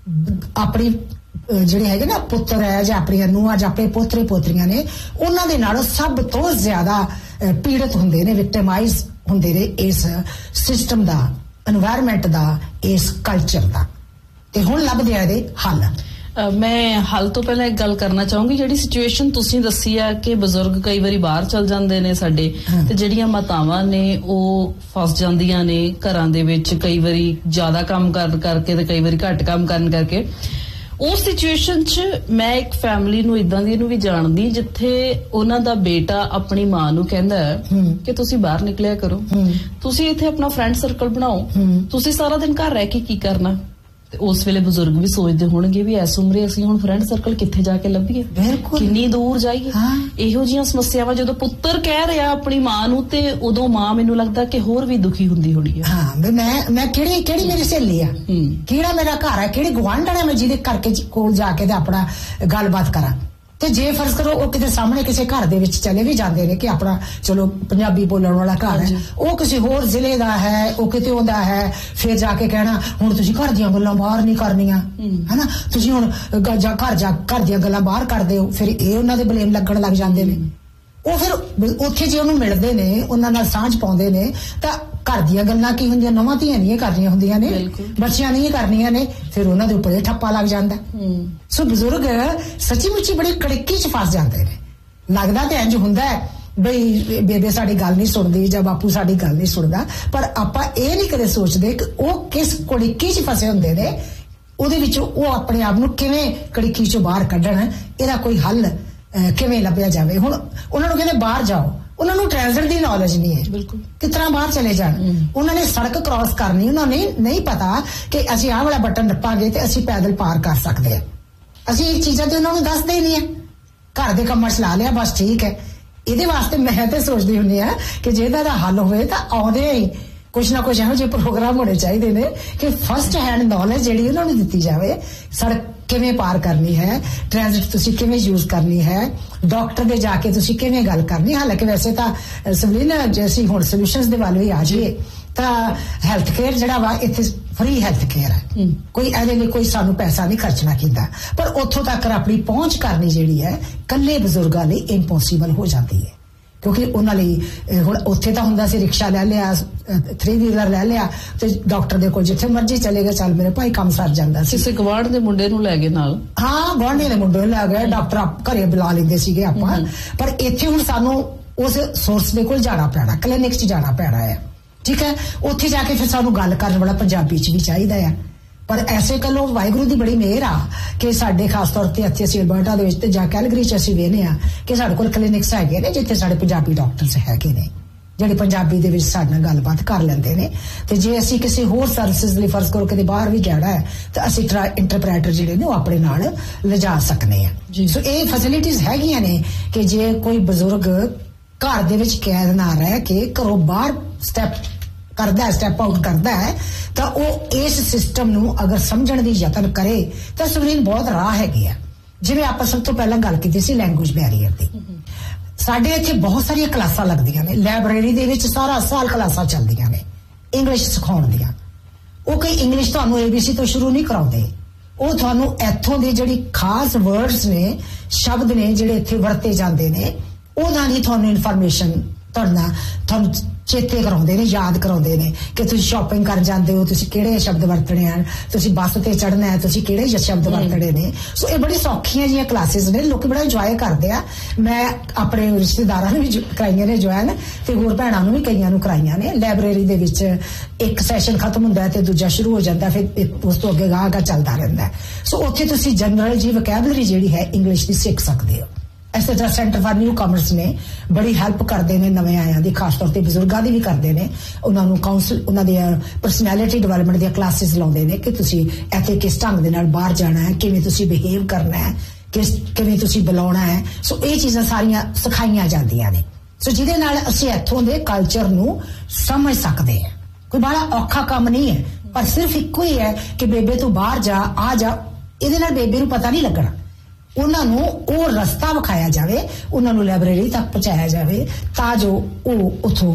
ਆਪਣੀ ਜਿਹੜੇ ਹੈਗੇ ਨਾ ਪੁੱਤਰ ਹੈ ਜਾਂ ਆਪਣੀਆਂ ਨੂੰਹਾਂ ਜਾਂ ਆਪਣੇ ਪੋਤਰੇ ਪੋਤਰੀਆਂ ਨੇ ਉਹਨਾਂ ਦੇ ਨਾਲ ਸਭ ਤੋਂ ਜ਼ਿਆਦਾ ਪੀੜਤ ਹੁੰਦੇ ਨੇ, ਵਿਕਟਮਾਈਜ਼ ਹੁੰਦੇ ਨੇ ਇਸ ਸਿਸਟਮ ਦਾ, এনवायरमेंट ਦਾ, ਇਸ ਕਲਚਰ ਦਾ। ਤੇ ਹੁਣ ਲੱਭਦੇ ਆ ਇਹਦੇ ਹੱਲ। ਮੈਂ ਹੱਲ ਤੋਂ ਪਹਿਲਾਂ ਇੱਕ ਗੱਲ ਕਰਨਾ ਚਾਹੂੰਗੀ, ਜਿਹੜੀ ਸਿਚੁਏਸ਼ਨ ਤੁਸੀਂ ਦੱਸੀ ਆ ਕਿ ਬਜ਼ੁਰਗ ਕਈ ਵਾਰੀ ਬਾਹਰ ਚਲ ਜਾਂਦੇ ਨੇ ਸਾਡੇ, ਤੇ ਜਿਹੜੀਆਂ ਮਾਤਾਵਾਂ ਨੇ ਉਹ ਫਸ ਜਾਂਦੀਆਂ ਨੇ ਘਰਾਂ ਦੇ ਵਿੱਚ, ਕਈ ਵਾਰੀ ਜ਼ਿਆਦਾ ਕੰਮ ਕਰ ਕਰਕੇ ਤੇ ਕਈ ਵਾਰੀ ਘੱਟ ਕੰਮ ਕਰਨ ਕਰਕੇ। ਉਸ ਸਿਚੁਏਸ਼ਨ 'ਚ ਮੈਂ ਇੱਕ ਫੈਮਿਲੀ ਨੂੰ ਇਦਾਂ ਦੀ ਨੂੰ ਵੀ ਜਾਣਦੀ ਜਿੱਥੇ ਉਹਨਾਂ ਦਾ ਬੇਟਾ ਆਪਣੀ ਮਾਂ ਨੂੰ ਕਹਿੰਦਾ ਕਿ ਤੁਸੀਂ ਬਾਹਰ ਨਿਕਲਿਆ ਕਰੋ, ਤੁਸੀਂ ਇੱਥੇ ਆਪਣਾ ਫਰੈਂਡ ਸਰਕਲ ਬਣਾਓ, ਤੁਸੀਂ ਸਾਰਾ ਦਿਨ ਘਰ ਰਹਿ ਕੇ ਕੀ ਕਰਨਾ। ਤੇ ਉਸ ਵੇਲੇ ਬਜ਼ੁਰਗ ਵੀ ਸੋਚਦੇ ਹੋਣਗੇ ਵੀ ਇਸ ਉਮਰੇ ਅਸੀਂ ਹੁਣ ਫਰੈਂਡ ਸਰਕਲ ਕਿੱਥੇ ਜਾ ਕੇ ਲੱਭੀਏ, ਕਿੰਨੀ ਦੂਰ ਜਾਈਏ। ਇਹੋ ਜਿਹੀਆਂ ਸਮੱਸਿਆਵਾਂ ਜਦੋਂ ਪੁੱਤਰ ਕਹਿ ਰਿਹਾ ਆਪਣੀ ਮਾਂ ਨੂੰ, ਤੇ ਉਦੋਂ ਮਾਂ ਮੈਨੂੰ ਲੱਗਦਾ ਕਿ ਹੋਰ ਵੀ ਦੁਖੀ ਹੁੰਦੀ ਹੋਣੀ ਹੈ। ਹਾਂ ਵੀ ਮੈਂ ਮੈਂ ਕਿਹੜੀ ਕਿਹੜੀ ਮੇਰੀ ਸਹੇਲੀ ਆ, ਕਿਹੜਾ ਮੇਰਾ ਘਰ ਹੈ, ਕਿਹੜੀ ਗੁਆਂਢਣ ਹੈ ਮੈਂ ਜਿਹਦੇ ਕਰਕੇ ਕੋਲ ਜਾ ਕੇ ਤੇ ਆਪਣਾ ਗੱਲਬਾਤ ਕਰਾਂ। ਤੇ ਜੇ ਫਰਜ਼ ਕਰੋ ਉਹ ਕਿਤੇ ਸਾਹਮਣੇ ਕਿਸੇ ਘਰ ਦੇ ਵਿੱਚ ਚਲੇ ਵੀ ਜਾਂਦੇ ਨੇ ਕਿ ਆਪਣਾ ਚਲੋ ਪੰਜਾਬੀ ਬੋਲਣ ਵਾਲਾ ਘਰ ਹੈ, ਉਹ ਕਿਸੇ ਹੋਰ ਜ਼ਿਲ੍ਹੇ ਦਾ ਹੈ, ਉਹ ਕਿਤੇ ਉਹਦਾ ਹੈ, ਫਿਰ ਜਾ ਕੇ ਕਹਿਣਾ ਹੁਣ ਤੁਸੀਂ ਘਰ ਦੀਆਂ ਗੱਲਾਂ ਬਾਹਰ ਨਹੀਂ ਕਰਨੀਆਂ, ਹਨਾ, ਤੁਸੀਂ ਹੁਣ ਘਰ ਜਾ ਘਰ ਦੀਆਂ ਗੱਲਾਂ ਬਾਹਰ ਕਰਦੇ ਹੋ, ਫਿਰ ਇਹ ਉਹਨਾਂ ਦੇ ਬਲੇਮ ਲੱਗਣ ਲੱਗ ਜਾਂਦੇ ਨੇ। ਉਹ ਫਿਰ ਉੱਥੇ ਜੇ ਉਹਨੂੰ ਮਿਲਦੇ ਨੇ, ਉਹਨਾਂ ਨਾਲ ਸਾਂਝ ਪਾਉਂਦੇ ਨੇ, ਤਾਂ ਘਰ ਦੀਆਂ ਗੱਲਾਂ ਕੀ ਹੁੰਦੀਆਂ, ਨਵਾਂ ਧੀਆਂ ਨਹੀਂ ਕਰਨੀਆਂ ਹੁੰਦੀਆਂ ਨੇ, ਬੱਚਿਆਂ ਨਹੀਂ ਕਰਨੀਆਂ ਨੇ, ਫਿਰ ਉਹਨਾਂ ਦੇ ਉੱਪਰ ਠੱਪਾ ਲੱਗ ਜਾਂਦਾ। ਸੋ ਬਜ਼ੁਰਗ ਸੱਚੀ ਮੁੱਚੀ ਬੜੀ ਕੜਕੀ 'ਚ ਫਸ ਜਾਂਦੇ ਨੇ। ਲੱਗਦਾ ਤੇ ਇੰਝ ਹੁੰਦਾ ਹੈ ਬਈ ਬੇਬੇ ਸਾਡੀ ਗੱਲ ਨਹੀਂ ਸੁਣਦੀ ਜਾਂ ਬਾਪੂ ਸਾਡੀ ਗੱਲ ਨਹੀਂ ਸੁਣਦਾ, ਪਰ ਆਪਾਂ ਇਹ ਨਹੀਂ ਕਦੇ ਸੋਚਦੇ ਕਿ ਉਹ ਕਿਸ ਕੜਕੀ 'ਚ ਫਸੇ ਹੁੰਦੇ ਨੇ, ਉਹਦੇ ਵਿੱਚ ਉਹ ਆਪਣੇ ਆਪ ਨੂੰ ਕਿਵੇਂ ਕੜਕੀ 'ਚੋਂ ਬਾਹਰ ਕੱਢਣ, ਇਹਦਾ ਕੋਈ ਹੱਲ ਕਿਵੇਂ ਲੱਭਿਆ ਜਾਵੇ। ਹੁਣ ਉਹਨਾਂ ਨੂੰ ਕਹਿੰਦੇ ਬਾਹਰ ਜਾਓ, ਉਹਨਾਂ ਨੂੰ ਟ੍ਰਾਂਜ਼ਿਟ ਦੀ ਨੌਲੇਜ ਨਹੀਂ ਹੈ, ਬਿਲਕੁਲ ਕਿਸ ਤਰ੍ਹਾਂ ਬਾਹਰ ਚਲੇ ਜਾਣ। ਉਹਨਾਂ ਨੇ ਸੜਕ ਕ੍ਰਾਸ ਕਰਨੀ, ਉਹਨਾਂ ਨੇ ਨਹੀਂ ਪਤਾ ਕਿ ਅਸੀਂ ਆਹ ਵਾਲਾ ਬਟਨ ਨੱਪਾਂਗੇ ਤੇ ਅਸੀਂ ਪੈਦਲ ਪਾਰ ਕਰ ਸਕਦੇ ਹਾਂ। ਅਸੀਂ ਇਹ ਚੀਜ਼ਾਂ ਤੇ ਉਹਨਾਂ ਨੂੰ ਦੱਸਦੇ ਹੀ ਨਹੀਂ ਹੈ, ਘਰ ਦੇ ਕੰਮਾਂ 'ਚ ਲਾ ਲਿਆ ਬਸ ਠੀਕ ਹੈ। ਇਹਦੇ ਵਾਸਤੇ ਮੈਂ ਤੇ ਸੋਚਦੀ ਹੁੰਦੀ ਆ ਕਿ ਜੇ ਇਹਦਾ ਹੱਲ ਹੋਵੇ ਤਾਂ ਆਉਂਦੇ ਹੀ ਕੁਛ ਨਾ ਕੁਛ ਇਹੋ ਜਿਹੇ ਪ੍ਰੋਗਰਾਮ ਹੋਣੇ ਚਾਹੀਦੇ ਨੇ ਕਿ ਫਸਟ ਹੈਂਡ ਨੌਲੇਜ ਜਿਹੜੀ ਉਹਨਾਂ ਨੂੰ ਦਿੱਤੀ ਜਾਵੇ। ਸੜਕ ਕਿਵੇਂ ਪਾਰ ਕਰਨੀ ਹੈ, ਟ੍ਰਾਂਜ਼ਿਟ ਤੁਸੀਂ ਕਿਵੇਂ ਯੂਜ਼ ਕਰਨੀ ਹੈ, ਡਾਕਟਰ ਦੇ ਜਾ ਕੇ ਤੁਸੀਂ ਕਿਵੇਂ ਗੱਲ ਕਰਨੀ। ਹਾਲਾਂਕਿ ਵੈਸੇ ਤਾਂ ਸਵਲੀਨ ਜੇ ਅਸੀਂ ਹੁਣ ਸੋਲੂਸ਼ਨਸ ਦੇ ਵੱਲ ਵੀ ਆ ਜਾਈਏ ਤਾਂ ਹੈਲਥ ਕੇਅਰ ਜਿਹੜਾ ਵਾ ਇੱਥੇ ਫ੍ਰੀ ਹੈਲਥ ਕੇਅਰ ਹੈ, ਕੋਈ ਇਹਦੇ ਲਈ ਕੋਈ ਸਾਨੂੰ ਪੈਸਾ ਨਹੀਂ ਖਰਚਣਾ ਪੈਂਦਾ, ਪਰ ਉੱਥੋਂ ਤੱਕ ਆਪਣੀ ਪਹੁੰਚ ਕਰਨੀ ਜਿਹੜੀ ਹੈ ਇਕੱਲੇ ਬਜ਼ੁਰਗਾਂ ਲਈ ਇੰਪੋਸੀਬਲ ਹੋ ਜਾਂਦੀ ਹੈ। ਕਿਉਂਕਿ ਉਹਨਾਂ ਲਈ ਹੁਣ ਉੱਥੇ ਤਾਂ ਹੁੰਦਾ ਸੀ ਰਿਕਸ਼ਾ ਲੈ ਲਿਆ, ਥ੍ਰੀ ਵੀਲਰ ਲੈ ਲਿਆ ਤੇ ਡਾਕਟਰ ਦੇ ਕੋਲ ਜਿੱਥੇ ਮਰਜ਼ੀ ਚਲੇ ਗਏ, ਚੱਲ ਮੇਰੇ ਭਾਈ ਕੰਮ ਸਰ ਜਾਂਦਾ ਸੀ। ਕਿਸੇ ਗਵਾਂਢ ਦੇ ਮੁੰਡੇ ਨੂੰ ਲੈ ਗਏ ਨਾਲ, ਹਾਂ ਗੁਆਂਢੀ ਦੇ ਮੁੰਡੇ ਨੂੰ ਲੈ ਗਏ, ਡਾਕਟਰ ਘਰੇ ਬੁਲਾ ਲੈਂਦੇ ਸੀਗੇ ਆਪਾਂ। ਪਰ ਇੱਥੇ ਹੁਣ ਸਾਨੂੰ ਉਸ ਸੋਰਸ ਦੇ ਕੋਲ ਜਾਣਾ ਪੈਣਾ, ਕਲੀਨਿਕ 'ਚ ਜਾਣਾ ਪੈਣਾ ਹੈ, ਠੀਕ ਹੈ। ਉੱਥੇ ਜਾ ਕੇ ਫਿਰ ਸਾਨੂੰ ਗੱਲ ਕਰਨ ਵਾਲਾ ਪੰਜਾਬੀ 'ਚ ਵੀ ਚਾਹੀਦਾ ਆ। ਪਰ ਐਸੇ ਕੱਲੋ ਵਾਹਿਗੁਰੂ ਦੀ ਬੜੀ ਮਿਹਰ ਆ ਕਿ ਸਾਡੇ ਖਾਸ ਤੌਰ ਤੇ ਇੱਥੇ ਅਸੀਂ ਅਲਬਰਟਾ ਦੇ ਵਿੱਚ ਤੇ ਜਾਂ ਕੈਲਗਰੀ 'ਚ ਅਸੀਂ ਵੇਖਦੇ ਆ ਕਿ ਸਾਡੇ ਕੋਲ ਕਲੀਨਿਕਸ ਹੈਗੇ ਨੇ ਜਿੱਥੇ ਸਾਡੇ ਪੰਜਾਬੀ ਡਾਕਟਰਸ ਹੈਗੇ ਨੇ ਜਿਹੜੇ ਪੰਜਾਬੀ ਦੇ ਵਿੱਚ ਸਾਡੇ ਨਾਲ ਗੱਲਬਾਤ ਕਰ ਲੈਂਦੇ ਨੇ। ਤੇ ਜੇ ਅਸੀਂ ਕਿਸੇ ਹੋਰ ਸਰਵਿਸਿਜ਼ ਲਈ ਫਰਜ਼ ਕਰੋ ਕਿਤੇ ਬਾਹਰ ਵੀ ਜਾਣਾ ਹੈ ਤਾਂ ਅਸੀਂ ਇੰਟਰਪ੍ਰੈਟਰ ਜਿਹੜੇ ਨੇ ਉਹ ਆਪਣੇ ਨਾਲ ਲਿਜਾ ਸਕਦੇ ਆ। ਸੋ ਇਹ ਫੈਸਿਲਿਟੀਜ਼ ਹੈਗੀਆਂ ਨੇ ਕਿ ਜੇ ਕੋਈ ਬਜ਼ੁਰਗ ਘਰ ਦੇ ਵਿੱਚ ਕੈਦ ਨਾ ਰਹਿ ਕੇ ਘਰੋਂ ਬਾਹਰ ਸਟੈਪ ਕਰਦਾ ਸਟੈਪ ਆਊਟ ਕਰਦਾ ਹੈ ਤਾਂ ਉਹ ਇਸ ਸਿਸਟਮ ਨੂੰ ਅਗਰ ਸਮਝਣ ਦੀ ਯਤਨ ਕਰੇ ਤਾਂ ਸਵਲੀਨ ਬਹੁਤ ਰਾਹ ਹੈਗੇ ਆ। ਜਿਵੇਂ ਆਪਾਂ ਸਭ ਤੋਂ ਪਹਿਲਾਂ ਗੱਲ ਕੀਤੀ ਸੀ ਲੈਂਗੁਏਜ ਬੈਰੀਅਰ ਦੀ, ਸਾਡੇ ਇੱਥੇ ਬਹੁਤ ਸਾਰੀਆਂ ਕਲਾਸਾਂ ਲੱਗਦੀਆਂ ਨੇ, ਲਾਇਬ੍ਰੇਰੀ ਦੇ ਵਿੱਚ ਸਾਰਾ ਸਾਲ ਕਲਾਸਾਂ ਚੱਲਦੀਆਂ ਨੇ ਇੰਗਲਿਸ਼ ਸਿਖਾਉਣ ਦੀਆਂ। ਉਹ ਕੋਈ ਇੰਗਲਿਸ਼ ਤੁਹਾਨੂੰ ਏ ਬੀ ਸੀ ਤੋਂ ਸ਼ੁਰੂ ਨਹੀਂ ਕਰਾਉਂਦੇ, ਉਹ ਤੁਹਾਨੂੰ ਇੱਥੋਂ ਦੇ ਜਿਹੜੀ ਖਾਸ ਵਰਡਸ ਨੇ, ਸ਼ਬਦ ਨੇ ਜਿਹੜੇ ਇੱਥੇ ਵਰਤੇ ਜਾਂਦੇ ਨੇ, ਉਹਨਾਂ ਦੀ ਤੁਹਾਨੂੰ ਇਨਫੋਰਮੇਸ਼ਨ ਤੁਹਾਡਾ ਤੁਹਾਨੂੰ ਚੇਤੇ ਕਰਾਉਂਦੇ ਨੇ, ਯਾਦ ਕਰਾਉਂਦੇ ਨੇ ਕਿ ਤੁਸੀਂ ਸ਼ਾਪਿੰਗ ਕਰਨ ਜਾਂਦੇ ਹੋ, ਤੁਸੀਂ ਕਿਹੜੇ ਸ਼ਬਦ ਵਰਤਣੇ ਹਨ, ਤੁਸੀਂ ਬੱਸ ਤੇ ਚੜ੍ਹਨਾ ਹੈ, ਤੁਸੀਂ ਕਿਹੜੇ ਸ਼ਬਦ ਵਰਤਣੇ ਨੇ। ਸੋ ਇਹ ਬੜੀ ਸੌਖੀਆਂ ਜਿਹੀਆਂ ਕਲਾਸਿਸ ਨੇ, ਲੋਕ ਬੜਾ ਇੰਜੋਏ ਕਰਦੇ ਆ। ਮੈਂ ਆਪਣੇ ਰਿਸ਼ਤੇਦਾਰਾਂ ਨੂੰ ਵੀ ਕਰਾਈਆਂ ਨੇ ਜੁਆਇਨ, ਤੇ ਹੋਰ ਭੈਣਾਂ ਨੂੰ ਵੀ ਕਈਆਂ ਨੂੰ ਕਰਾਈਆਂ ਨੇ। ਲਾਇਬ੍ਰੇਰੀ ਦੇ ਵਿੱਚ ਇੱਕ ਸੈਸ਼ਨ ਖਤਮ ਹੁੰਦਾ ਹੈ ਤੇ ਦੂਜਾ ਸ਼ੁਰੂ ਹੋ ਜਾਂਦਾ, ਫਿਰ ਉਸ ਤੋਂ ਅੱਗੇ ਗਾਹ ਗਾ ਚੱਲਦਾ ਰਹਿੰਦਾ। ਸੋ ਉੱਥੇ ਤੁਸੀਂ ਜਨਰਲ ਜੀ ਵੋਕੈਬਲਰੀ ਜਿਹੜੀ ਹੈ ਇੰਗਲਿਸ਼ ਦੀ ਸਿੱਖ ਸਕਦੇ ਹੋ। ਇਸੇ ਤਰ੍ਹਾਂ ਸੈਂਟਰ ਫਾਰ ਨਿਊ ਕਮਰਸ ਨੇ ਬੜੀ ਹੈਲਪ ਕਰਦੇ ਨੇ ਨਵੇਂ ਆਇਆਂ ਦੀ, ਖਾਸ ਤੌਰ ਤੇ ਬਜ਼ੁਰਗਾਂ ਦੀ ਵੀ ਕਰਦੇ ਨੇ। ਉਹਨਾਂ ਨੂੰ ਕਾਉਂਸਲ, ਉਹਨਾਂ ਦੀ ਪਰਸਨੈਲਿਟੀ ਡਿਵੈਲਪਮੈਂਟ ਦੀਆਂ ਕਲਾਸਿਸ ਲਾਉਂਦੇ ਨੇ ਕਿ ਤੁਸੀਂ ਇੱਥੇ ਕਿਸ ਢੰਗ ਦੇ ਨਾਲ ਬਾਹਰ ਜਾਣਾ ਹੈ, ਕਿਵੇਂ ਤੁਸੀਂ ਬਿਹੇਵ ਕਰਨਾ ਹੈ, ਕਿਸ ਕਿਵੇਂ ਤੁਸੀਂ ਬੁਲਾਉਣਾ ਹੈ। ਸੋ ਇਹ ਚੀਜ਼ਾਂ ਸਾਰੀਆਂ ਸਿਖਾਈਆਂ ਜਾਂਦੀਆਂ ਨੇ। ਸੋ ਜਿਹਦੇ ਨਾਲ ਅਸੀਂ ਇੱਥੋਂ ਦੇ ਕਲਚਰ ਨੂੰ ਸਮਝ ਸਕਦੇ ਹਾਂ। ਕੋਈ ਬੜਾ ਔਖਾ ਕੰਮ ਨਹੀਂ ਹੈ, ਪਰ ਸਿਰਫ ਇੱਕੋ ਹੀ ਹੈ ਕਿ ਬੇਬੇ ਤੂੰ ਬਾਹਰ ਜਾ, ਆ ਜਾ। ਇਹਦੇ ਨਾਲ ਬੇਬੇ ਨੂੰ ਪਤਾ ਨਹੀਂ ਲੱਗਣਾ, ਉਹਨਾਂ ਨੂੰ ਉਹ ਰਸਤਾ ਵਿਖਾਇਆ ਜਾਵੇ, ਉਹਨਾਂ ਨੂੰ ਲਾਇਬ੍ਰੇਰੀ ਤੱਕ ਪਹੁੰਚਾਇਆ ਜਾਵੇ ਤਾਂ ਜੋ ਉਹ ਉੱਥੋਂ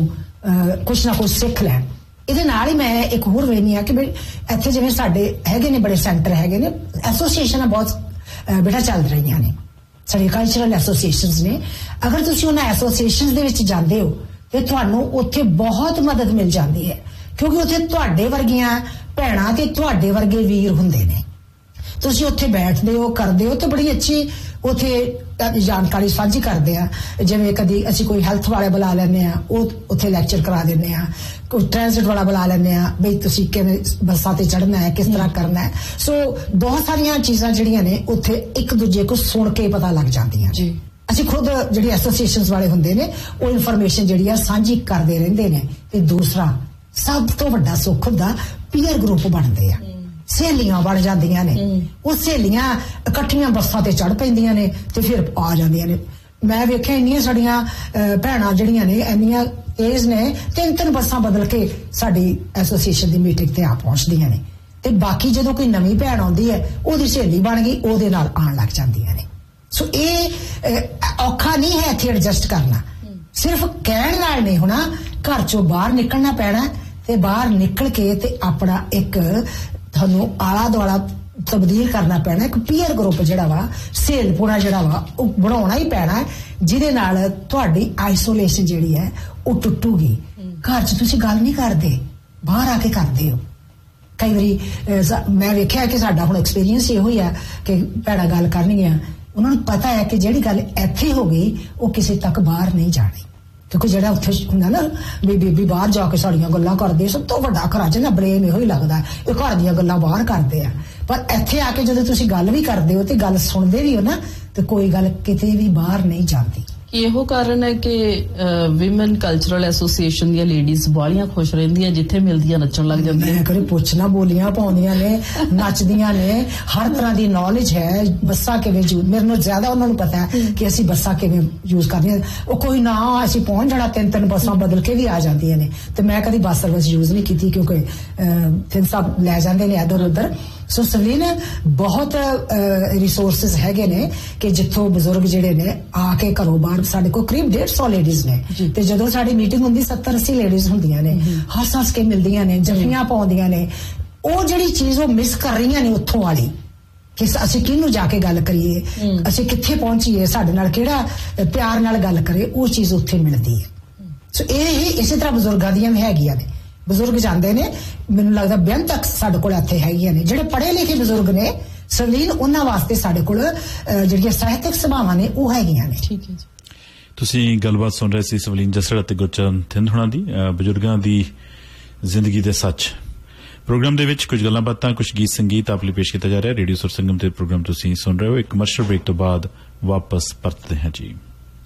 ਕੁਛ ਨਾ ਕੁਛ ਸਿੱਖ ਲੈਣ। ਇਹਦੇ ਨਾਲ ਹੀ ਮੈਂ ਇੱਕ ਹੋਰ ਵੇਖਦੀ ਹਾਂ ਕਿ ਇੱਥੇ ਜਿਵੇਂ ਸਾਡੇ ਹੈਗੇ ਨੇ ਬੜੇ ਸੈਂਟਰ ਹੈਗੇ ਨੇ, ਐਸੋਸੀਏਸ਼ਨਾਂ ਬਹੁਤ ਬੇਟਾ ਚੱਲ ਰਹੀਆਂ ਨੇ, ਸਾਡੇ ਕਲਚਰਲ ਐਸੋਸੀਏਸ਼ਨਸ ਨੇ। ਅਗਰ ਤੁਸੀਂ ਉਹਨਾਂ ਐਸੋਸੀਏਸ਼ਨਸ ਦੇ ਵਿੱਚ ਜਾਂਦੇ ਹੋ ਤੇ ਤੁਹਾਨੂੰ ਉੱਥੇ ਬਹੁਤ ਮਦਦ ਮਿਲ ਜਾਂਦੀ ਹੈ, ਕਿਉਂਕਿ ਉੱਥੇ ਤੁਹਾਡੇ ਵਰਗੀਆਂ ਭੈਣਾਂ ਤੇ ਤੁਹਾਡੇ ਵਰਗੇ ਵੀਰ ਹੁੰਦੇ ਨੇ। ਤੁਸੀਂ ਉੱਥੇ ਬੈਠਦੇ ਹੋ, ਕਰਦੇ ਹੋ ਤੇ ਬੜੀ ਅੱਛੀ ਉੱਥੇ ਜਾਣਕਾਰੀ ਸਾਂਝੀ ਕਰਦੇ ਆ। ਜਿਵੇਂ ਕਦੀ ਅਸੀਂ ਕੋਈ ਹੈਲਥ ਵਾਲੇ ਬੁਲਾ ਲੈਂਦੇ ਆ, ਉਹ ਉੱਥੇ ਲੈਕਚਰ ਕਰਾ ਦਿੰਦੇ ਆ। ਕੋਈ ਟ੍ਰਾਂਜ਼ਿਟ ਵਾਲਾ ਬੁਲਾ ਲੈਂਦੇ ਆ, ਬਈ ਤੁਸੀਂ ਕਿਵੇਂ ਬੱਸਾਂ ਤੇ ਚੜ੍ਹਨਾ ਹੈ, ਕਿਸ ਤਰ੍ਹਾਂ ਕਰਨਾ ਹੈ। ਸੋ ਬਹੁਤ ਸਾਰੀਆਂ ਚੀਜ਼ਾਂ ਜਿਹੜੀਆਂ ਨੇ ਉੱਥੇ ਇੱਕ ਦੂਜੇ ਕੋਲ ਸੁਣ ਕੇ ਪਤਾ ਲੱਗ ਜਾਂਦੀਆਂ ਜੀ। ਅਸੀਂ ਖੁਦ ਜਿਹੜੀ ਐਸੋਸੀਏਸ਼ਨਸ ਵਾਲੇ ਹੁੰਦੇ ਨੇ ਉਹ ਇਨਫੋਰਮੇਸ਼ਨ ਜਿਹੜੀ ਆ ਸਾਂਝੀ ਕਰਦੇ ਰਹਿੰਦੇ ਨੇ। ਤੇ ਦੂਸਰਾ ਸਭ ਤੋਂ ਵੱਡਾ ਸੁੱਖ ਹੁੰਦਾ, ਪੀਅਰ ਗਰੁੱਪ ਬਣਦੇ ਆ, ਸਹੇਲੀਆਂ ਬਣ ਜਾਂਦੀਆਂ ਨੇ। ਉਹ ਸਹੇਲੀਆਂ ਇਕੱਠੀਆਂ ਬੱਸਾਂ ਤੇ ਚੜ ਪੈਂਦੀਆਂ ਨੇ ਤੇ ਫਿਰ ਆ ਜਾਂਦੀਆਂ ਨੇ। ਮੈਂ ਵੇਖਿਆ ਇੰਨੀਆਂ ਸਾਡੀਆਂ ਭੈਣਾਂ ਜਿਹੜੀਆਂ ਨੇ ਇੰਨੀਆਂ ਤੇਜ਼ ਨੇ, ਤਿੰਨ ਤਿੰਨ ਬੱਸਾਂ ਬਦਲ ਕੇ ਸਾਡੀ ਐਸੋਸੀਏਸ਼ਨ ਦੀ ਮੀਟਿੰਗ ਤੇ ਆ ਪਹੁੰਚਦੀਆਂ ਨੇ। ਤੇ ਬਾਕੀ ਜਦੋਂ ਕੋਈ ਨਵੀਂ ਭੈਣ ਆਉਂਦੀ ਹੈ, ਉਹਦੀ ਸਹੇਲੀ ਬਣ ਗਈ, ਉਹਦੇ ਨਾਲ ਆਉਣ ਲੱਗ ਜਾਂਦੀਆਂ ਨੇ। ਸੋ ਇਹ ਔਖਾ ਨਹੀਂ ਹੈ ਇੱਥੇ ਐਡਜਸਟ ਕਰਨਾ, ਸਿਰਫ ਕਹਿਣ ਨਾਲ ਨਹੀਂ ਹੋਣਾ, ਘਰ ਚੋਂ ਬਾਹਰ ਨਿਕਲਣਾ ਪੈਣਾ ਤੇ ਬਾਹਰ ਨਿਕਲ ਕੇ ਤੇ ਆਪਣਾ ਇੱਕ ਤੁਹਾਨੂੰ ਆਲਾ ਦੁਆਲਾ ਤਬਦੀਲ ਕਰਨਾ ਪੈਣਾ। ਇੱਕ ਪੀਅਰ ਗਰੁੱਪ ਜਿਹੜਾ ਵਾ, ਸਹੇਲਪੁਣਾ ਜਿਹੜਾ ਵਾ, ਉਹ ਬਣਾਉਣਾ ਹੀ ਪੈਣਾ, ਜਿਹਦੇ ਨਾਲ ਤੁਹਾਡੀ ਆਈਸੋਲੇਸ਼ਨ ਜਿਹੜੀ ਹੈ ਉਹ ਟੁੱਟੂਗੀ। ਘਰ 'ਚ ਤੁਸੀਂ ਗੱਲ ਨਹੀਂ ਕਰਦੇ, ਬਾਹਰ ਆ ਕੇ ਕਰਦੇ ਹੋ। ਕਈ ਵਾਰੀ ਮੈਂ ਵੇਖਿਆ ਕਿ ਸਾਡਾ ਹੁਣ ਐਕਸਪੀਰੀਅੰਸ ਇਹੋ ਹੀ ਆ ਕਿ ਭੈਣਾਂ ਗੱਲ ਕਰਨਗੀਆਂ, ਉਹਨਾਂ ਨੂੰ ਪਤਾ ਹੈ ਕਿ ਜਿਹੜੀ ਗੱਲ ਇੱਥੇ ਹੋ ਗਈ ਉਹ ਕਿਸੇ ਤੱਕ ਬਾਹਰ ਨਹੀਂ ਜਾਣੀ। ਕਿਉਂਕਿ ਜਿਹੜਾ ਉੱਥੇ ਹੁੰਦਾ ਨਾ ਵੀ ਬੀਬੀ ਬਾਹਰ ਜਾ ਕੇ ਸਾਡੀਆਂ ਗੱਲਾਂ ਕਰਦੇ, ਸਭ ਤੋਂ ਵੱਡਾ ਘਰਾਂ 'ਚ ਨਾ ਬਲੇਮ ਇਹੋ ਹੀ ਲੱਗਦਾ, ਇਹ ਘਰ ਦੀਆਂ ਗੱਲਾਂ ਬਾਹਰ ਕਰਦੇ ਆ। ਪਰ ਇੱਥੇ ਆ ਕੇ ਜਦੋਂ ਤੁਸੀਂ ਗੱਲ ਵੀ ਕਰਦੇ ਹੋ ਤੇ ਗੱਲ ਸੁਣਦੇ ਵੀ ਹੋ ਨਾ, ਤੇ ਕੋਈ ਗੱਲ ਕਿਤੇ ਵੀ ਬਾਹਰ ਨਹੀਂ ਜਾਂਦੀ। ਇਹੋ ਕਾਰਨ ਹੈ ਕਿ ਵਿਮਨ ਕਲਚਰਲ ਐਸੋਸੀਏਸ਼ਨ ਦੀਆਂ ਲੇਡੀਜ਼ ਬਾਲੀਆਂ ਖੁਸ਼ ਰਹਿੰਦੀਆਂ, ਜਿੱਥੇ ਮਿਲਦੀਆਂ ਨੱਚਣ ਲੱਗ ਜਾਂਦੀਆਂ। ਮੈਂ ਕਦੇ ਪੁੱਛਣਾ, ਬੋਲੀਆਂ ਪਾਉਂਦੀਆਂ ਨੇ, ਨੱਚਦੀਆਂ ਨੇ, ਹਰ ਤਰ੍ਹਾਂ ਦੀ ਨੌਲੇਜ ਹੈ। ਬੱਸਾਂ ਕਿਵੇਂ ਯੂਜ਼, ਮੇਰੇ ਨਾਲ ਜ਼ਿਆਦਾ ਉਹਨਾਂ ਨੂੰ ਪਤਾ ਹੈ ਕਿ ਅਸੀਂ ਬੱਸਾਂ ਕਿਵੇਂ ਯੂਜ਼ ਕਰਦੀਆਂ। ਉਹ ਕੋਈ ਨਾ ਅਸੀਂ ਪਹੁੰਚ ਜਾਣਾ, ਤਿੰਨ ਤਿੰਨ ਬੱਸਾਂ ਬਦਲ ਕੇ ਵੀ ਆ ਜਾਂਦੀਆਂ ਨੇ। ਤੇ ਮੈਂ ਕਦੀ ਬੱਸ ਸਰਵਿਸ ਯੂਜ਼ ਨਹੀਂ ਕੀਤੀ, ਕਿਉਂਕਿ ਤਿੰਨ ਸਭ ਲੈ ਜਾਂਦੇ ਨੇ ਇੱਧਰ ਉੱਧਰ। ਸੋ ਸਲੀਨ ਬਹੁਤ ਰਿਸੋਰਸਿਸ ਹੈਗੇ ਨੇ ਕਿ ਜਿੱਥੋਂ ਬਜ਼ੁਰਗ ਜਿਹੜੇ ਨੇ ਆ ਕੇ ਘਰੋਂ ਬਾਹਰ, ਸਾਡੇ ਕੋਲ ਕਰੀਬ ਡੇਢ ਸੌ ਲੇਡੀਜ਼ ਨੇ ਤੇ ਜਦੋਂ ਸਾਡੀ ਮੀਟਿੰਗ ਹੁੰਦੀ ਸੱਤਰ ਅੱਸੀ ਲੇਡੀਜ਼ ਹੁੰਦੀਆਂ ਨੇ, ਹੱਸ ਹੱਸ ਕੇ ਮਿਲਦੀਆਂ ਨੇ, ਜੱਫੀਆਂ ਪਾਉਂਦੀਆਂ ਨੇ। ਉਹ ਜਿਹੜੀ ਚੀਜ਼ ਉਹ ਮਿਸ ਕਰ ਰਹੀਆਂ ਨੇ ਉੱਥੋਂ ਵਾਲੀ, ਕਿ ਅਸੀਂ ਕਿਹਨੂੰ ਜਾ ਕੇ ਗੱਲ ਕਰੀਏ, ਅਸੀਂ ਕਿੱਥੇ ਪਹੁੰਚੀਏ, ਸਾਡੇ ਨਾਲ ਕਿਹੜਾ ਪਿਆਰ ਨਾਲ ਗੱਲ ਕਰੇ, ਉਹ ਚੀਜ਼ ਉੱਥੇ ਮਿਲਦੀ ਹੈ। ਸੋ ਇਹ ਹੀ ਇਸੇ ਤਰ੍ਹਾਂ ਬਜ਼ੁਰਗਾਂ ਦੀਆਂ ਵੀ ਹੈਗੀਆਂ ਨੇ। ਬਜ਼ੁਰਗ ਜਾਂਦੇ ਨੇ, ਮੈਨੂੰ ਲੱਗਦਾ ਬਿਆਨ ਤੱਕ ਸਾਡੇ ਕੋਲ ਇੱਥੇ ਹੈਗੀਆਂ ਨੇ ਜਿਹੜੇ ਪੜ੍ਹੇ ਲਿਖੇ ਬਜ਼ੁਰਗ ਨੇ ਸਲੀਨ, ਉਹਨਾਂ ਵਾਸਤੇ ਸਾਡੇ ਕੋਲ ਜਿਹੜੀਆਂ ਸਾਹਿਤਕ ਸਭਾਵਾਂ ਨੇ ਉਹ ਹੈਗੀਆਂ ਨੇ। ਠੀਕ ਹੈ ਜੀ। ਤੁਸੀਂ ਗੱਲਬਾਤ ਸੁਣ ਰਹੇ ਸੀ ਸਵਲੀਨ ਜੱਸੜ ਅਤੇ ਗੁਰਚਰਨ ਥਿੰਦ ਹੋਣਾ ਦੀ, ਬਜ਼ੁਰਗਾਂ ਦੀ ਜ਼ਿੰਦਗੀ ਦੇ ਸੱਚ ਪ੍ਰੋਗਰਾਮ ਦੇ ਵਿੱਚ ਕੁਝ ਗੱਲਾਂ ਬਾਤਾਂ, ਕੁਝ ਗੀਤ ਸੰਗੀਤ ਆਪ ਲਈ ਪੇਸ਼ ਕੀਤਾ ਜਾ ਰਿਹਾ। ਰੇਡੀਓ ਸੁਰ ਸੰਗਮ ਤੇ ਪ੍ਰੋਗਰਾਮ ਤੁਸੀਂ ਸੁਣ ਰਹੇ ਹੋ। ਇੱਕ ਕਮਰਸ਼ੀਅਲ ਬ੍ਰੇਕ ਤੋਂ ਬਾਅਦ ਵਾਪਸ ਪਰਤਦੇ ਹਾਂ ਜੀ।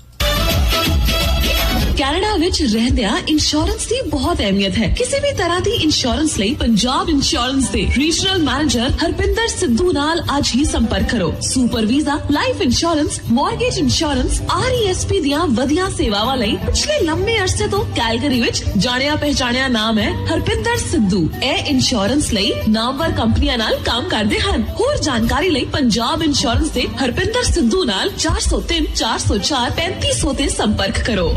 ਕੈਨੇਡਾ ਵਿੱਚ ਰਹਿੰਦਿਆਂ ਇੰਸ਼ੋਰੈਂਸ ਦੀ ਬਹੁਤ ਅਹਿਮੀਅਤ ਹੈ। ਕਿਸੇ ਵੀ ਤਰ੍ਹਾਂ ਦੀ ਇੰਸ਼ੋਰੈਂਸ ਲਈ ਪੰਜਾਬ ਇੰਸ਼ੋਰੈਂਸ ਦੇ ਰੀਜਨਲ ਮੈਨੇਜਰ ਹਰਪਿੰਦਰ ਸਿੱਧੂ ਨਾਲ ਅੱਜ ਹੀ ਸੰਪਰਕ ਕਰੋ। Super visa, life insurance, mortgage insurance, R E S P ਦੀਆਂ ਵਧੀਆਂ ਸੇਵਾਵਾਂ ਲਈ ਪਿਛਲੇ ਲੰਮੇ ਅਰਸੇ ਤੋਂ ਕੈਲਗਰੀ ਵਿੱਚ ਜਾਣਿਆ ਪਹਿਚਾਣਿਆ ਨਾਮ ਹੈ ਹਰਪਿੰਦਰ ਸਿੱਧੂ। ਇਹ ਇੰਸ਼ੋਰੈਂਸ ਲਈ ਨਾਮਵਰ ਕੰਪਨੀਆਂ ਨਾਲ ਕੰਮ ਕਰਦੇ ਹਨ। ਹੋਰ ਜਾਣਕਾਰੀ ਲਈ ਪੰਜਾਬ ਇੰਸ਼ੋਰੈਂਸ ਦੇ ਹਰਪਿੰਦਰ ਸਿੱਧੂ ਨਾਲ ਚਾਰ ਸੌ ਤਿੰਨ ਚਾਰ ਸੌ ਚਾਰ ਪੈਂਤੀ ਸੌ ਤੇ ਸੰਪਰਕ ਕਰੋ।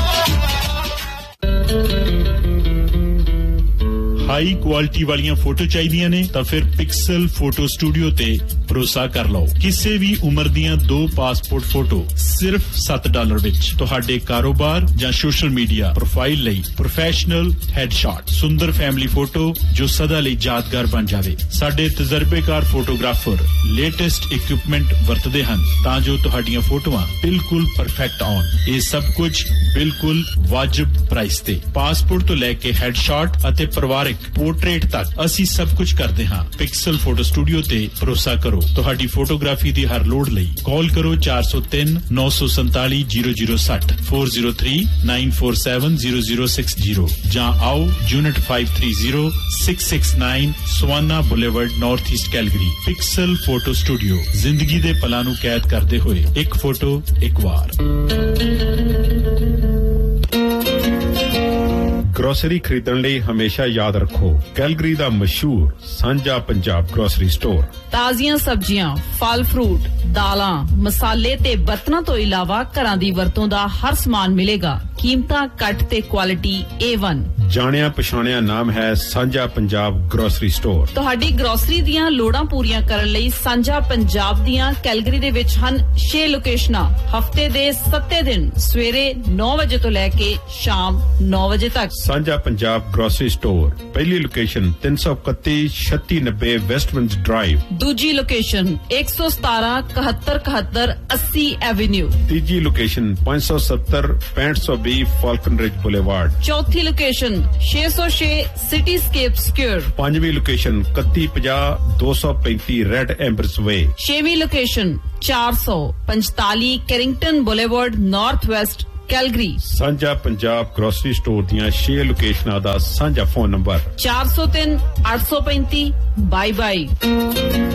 ਹਾਈ ਕੁਆਲਿਟੀ ਵਾਲੀਆਂ ਫੋਟੋ ਚਾਹੀਦੀਆਂ ਨੇ ਤਾਂ ਫਿਰ ਪਿਕਸਲ ਫੋਟੋ ਸਟੂਡੀਓ ਤੇ ਭਰੋਸਾ ਕਰ ਲਓ। ਕਿਸੇ ਵੀ ਉਮਰ ਦੀਆਂ ਦੋ ਪਾਸਪੋਰਟ ਫੋਟੋ ਸਿਰਫ ਸੱਤ ਡਾਲਰ ਵਿੱਚ ਤੁਹਾਡੇ ਕਾਰੋਬਾਰ ਜਾਂ ਸੋਸ਼ਲ ਮੀਡੀਆ ਪ੍ਰੋਫਾਈਲ ਲਈ ਪ੍ਰੋਫੈਸ਼ਨਲ ਹੈਡਸ਼ਾਟ, ਸੁੰਦਰ ਫੈਮਿਲੀ ਫੋਟੋ ਜੋ ਸਦਾ ਲਈ ਯਾਦਗਾਰ ਬਣ ਜਾਵੇ। ਸਾਡੇ ਤਜਰਬੇਕਾਰ ਫੋਟੋਗ੍ਰਾਫਰ ਲੇਟੈਸਟ ਇਕਵਿਪਮੈਂਟ ਵਰਤਦੇ ਹਨ ਤਾਂ ਜੋ ਤੁਹਾਡੀਆਂ ਫੋਟੋਆਂ ਬਿਲਕੁਲ ਪਰਫੈਕਟ ਆਉਣ। ਇਹ ਸਭ ਕੁਝ ਬਿਲਕੁਲ ਵਾਜਬ ਪ੍ਰਾਈਸ ਤੇ। ਪਾਸਪੋਰਟ ਤੋਂ ਲੈ ਕੇ ਹੈਡਸ਼ਾਟ ਅਤੇ ਪਰਿਵਾਰਕ ਲੈਂਡਸਕੇਪ ਪੋਰਟਰੇਟ ਤੱਕ ਅਸੀਂ ਸਭ ਕੁਝ ਕਰਦੇ ਹਾਂ। ਪਿਕਸਲ ਫੋਟੋ ਸਟੂਡੀਓ ਤੇ ਭਰੋਸਾ ਕਰੋ। ਤੁਹਾਡੀ ਫੋਟੋਗ੍ਰਾਫੀ ਦੀ ਹਰ ਲੋੜ ਲਈ ਕਾਲ ਕਰੋ ਚਾਰ ਸੌ ਤਿੰਨ ਨੌ ਸੌ ਸੰਤਾਲੀ ਜ਼ੀਰੋ ਜ਼ੀਰੋ ਸੱਠ ਚਾਰ ਜ਼ੀਰੋ ਤਿੰਨ ਨੌ ਚਾਰ ਸੱਤ ਜ਼ੀਰੋ ਜ਼ੀਰੋ ਛੇ ਜ਼ੀਰੋ ਜਾਂ ਆਓ ਯੂਨਿਟ ਪੰਜ ਸੌ ਤੀਹ ਛੇ ਸੌ ਉਨਤਾਲੀ savanna boulevard north East Calgary. Pixel photo studio, ਜ਼ਿੰਦਗੀ ਦੇ ਪਲਾਂ ਨੂੰ ਕੈਦ ਕਰਦੇ ਹੋਏ ਇੱਕ ਫੋਟੋ ਇੱਕ ਵਾਰ। ਗਰੋਸਰੀ ਖਰੀਦਣ ਲਈ ਹਮੇਸ਼ਾ ਯਾਦ ਰੱਖੋ ਕੈਲਗਰੀ ਦਾ ਮਸ਼ਹੂਰ ਸਾਂਝਾ ਪੰਜਾਬ ਗਰੋਸਰੀ ਸਟੋਰ। ਤਾਜ਼ੀਆਂ ਸਬਜ਼ੀਆਂ, ਫਲ ਫਰੂਟ, ਦਾਲਾਂ, ਮਸਾਲੇ ਤੇ ਬਰਤਨਾਂ ਤੋਂ ਇਲਾਵਾ ਘਰਾਂ ਦੀ ਵਰਤੋਂ ਦਾ ਹਰ ਸਮਾਨ ਮਿਲੇਗਾ। ਕੀਮਤਾਂ ਘੱਟ ਤੇ ਕੁਆਲਿਟੀ ਏ ਵਨ। ਜਾਣਿਆ ਪਛਾਣਿਆ ਨਾਮ ਹੈ ਸਾਂਝਾ ਪੰਜਾਬ ਗਰੋਸਰੀ ਸਟੋਰ। ਤੁਹਾਡੀ ਗਰੋਸਰੀ ਦੀਆਂ ਲੋੜਾਂ ਪੂਰੀਆਂ ਕਰਨ ਲਈ ਸਾਂਝਾ ਪੰਜਾਬ ਦੀਆਂ ਕੈਲਗਰੀ ਦੇ ਵਿੱਚ ਹਨ ਛੇ ਲੋਕੇਸ਼ਨਾਂ। ਹਫਤੇ ਦੇ ਸੱਤੇ ਦਿਨ ਸਵੇਰੇ ਨੌ ਵਜੇ ਤੋਂ ਲੈ ਕੇ ਸ਼ਾਮ ਨੌ ਵਜੇ ਤੱਕ। ਸਾਂਝਾ ਪੰਜਾਬ ਗਰੋਸਰੀ ਸਟੋਰ, ਪਹਿਲੀ ਲੋਕੇਸ਼ਨ ਤਿੰਨ ਸੌ ਇਕੱਤੀ ਛੱਤੀ ਨੱਬੇ ਵੈਸਟਵਿੰਡ ਡਰਾਈਵ। ਦੂਜੀ ਲੋਕੇਸ਼ਨ ਇੱਕ ਸੌ ਸਤਾਰਾਂ ਇਕਹੱਤਰ ਇਕਹੱਤਰ ਅੱਸੀ ਐਵੇਨਿਊ। ਤੀਜੀ ਲੋਕੇਸ਼ਨ ਪੰਜ ਸੌ ਸੱਤਰ ਪੈਂਹਠ ਸੌ ਵੀਹ ਫਾਲਕਨ ਰਿਜ ਬੁਲੇਵਾਰਡ। ਚੌਥੀ ਲੋਕੇਸ਼ਨ ਛੇ ਸੌ ਛੇ ਸਿਟੀ ਸਕੇਪ ਸਕੁਅਰ। ਪੰਜਵੀਂ ਲੋਕੇਸ਼ਨ ਇਕੱਤੀ ਪੰਜਾਹ ਦੋ ਸੌ ਪੈਂਤੀ ਰੈਡ ਐਂਬਰਸ ਵੇ। ਛੇਵੀਂ ਲੋਕੇਸ਼ਨ ਚਾਰ ਸੌ ਪੰਤਾਲੀ ਕੈਰਿੰਗਟਨ ਬੁਲੇਵਾਰਡ ਨਾਰਥ ਵੈਸਟ ਕੈਲਗਰੀ। ਸਾਂਝਾ ਪੰਜਾਬ ਗਰੋਸਰੀ ਸਟੋਰ ਦੀਆਂ ਛੇ ਲੋਕੇਸ਼ਨਾਂ ਦਾ ਸਾਂਝਾ ਫੋਨ ਨੰਬਰ ਚਾਰ ਸੌ ਤਿੰਨ ਅੱਠ ਸੌ ਪੈਂਤੀ ਬਾਈ ਬਾਈ।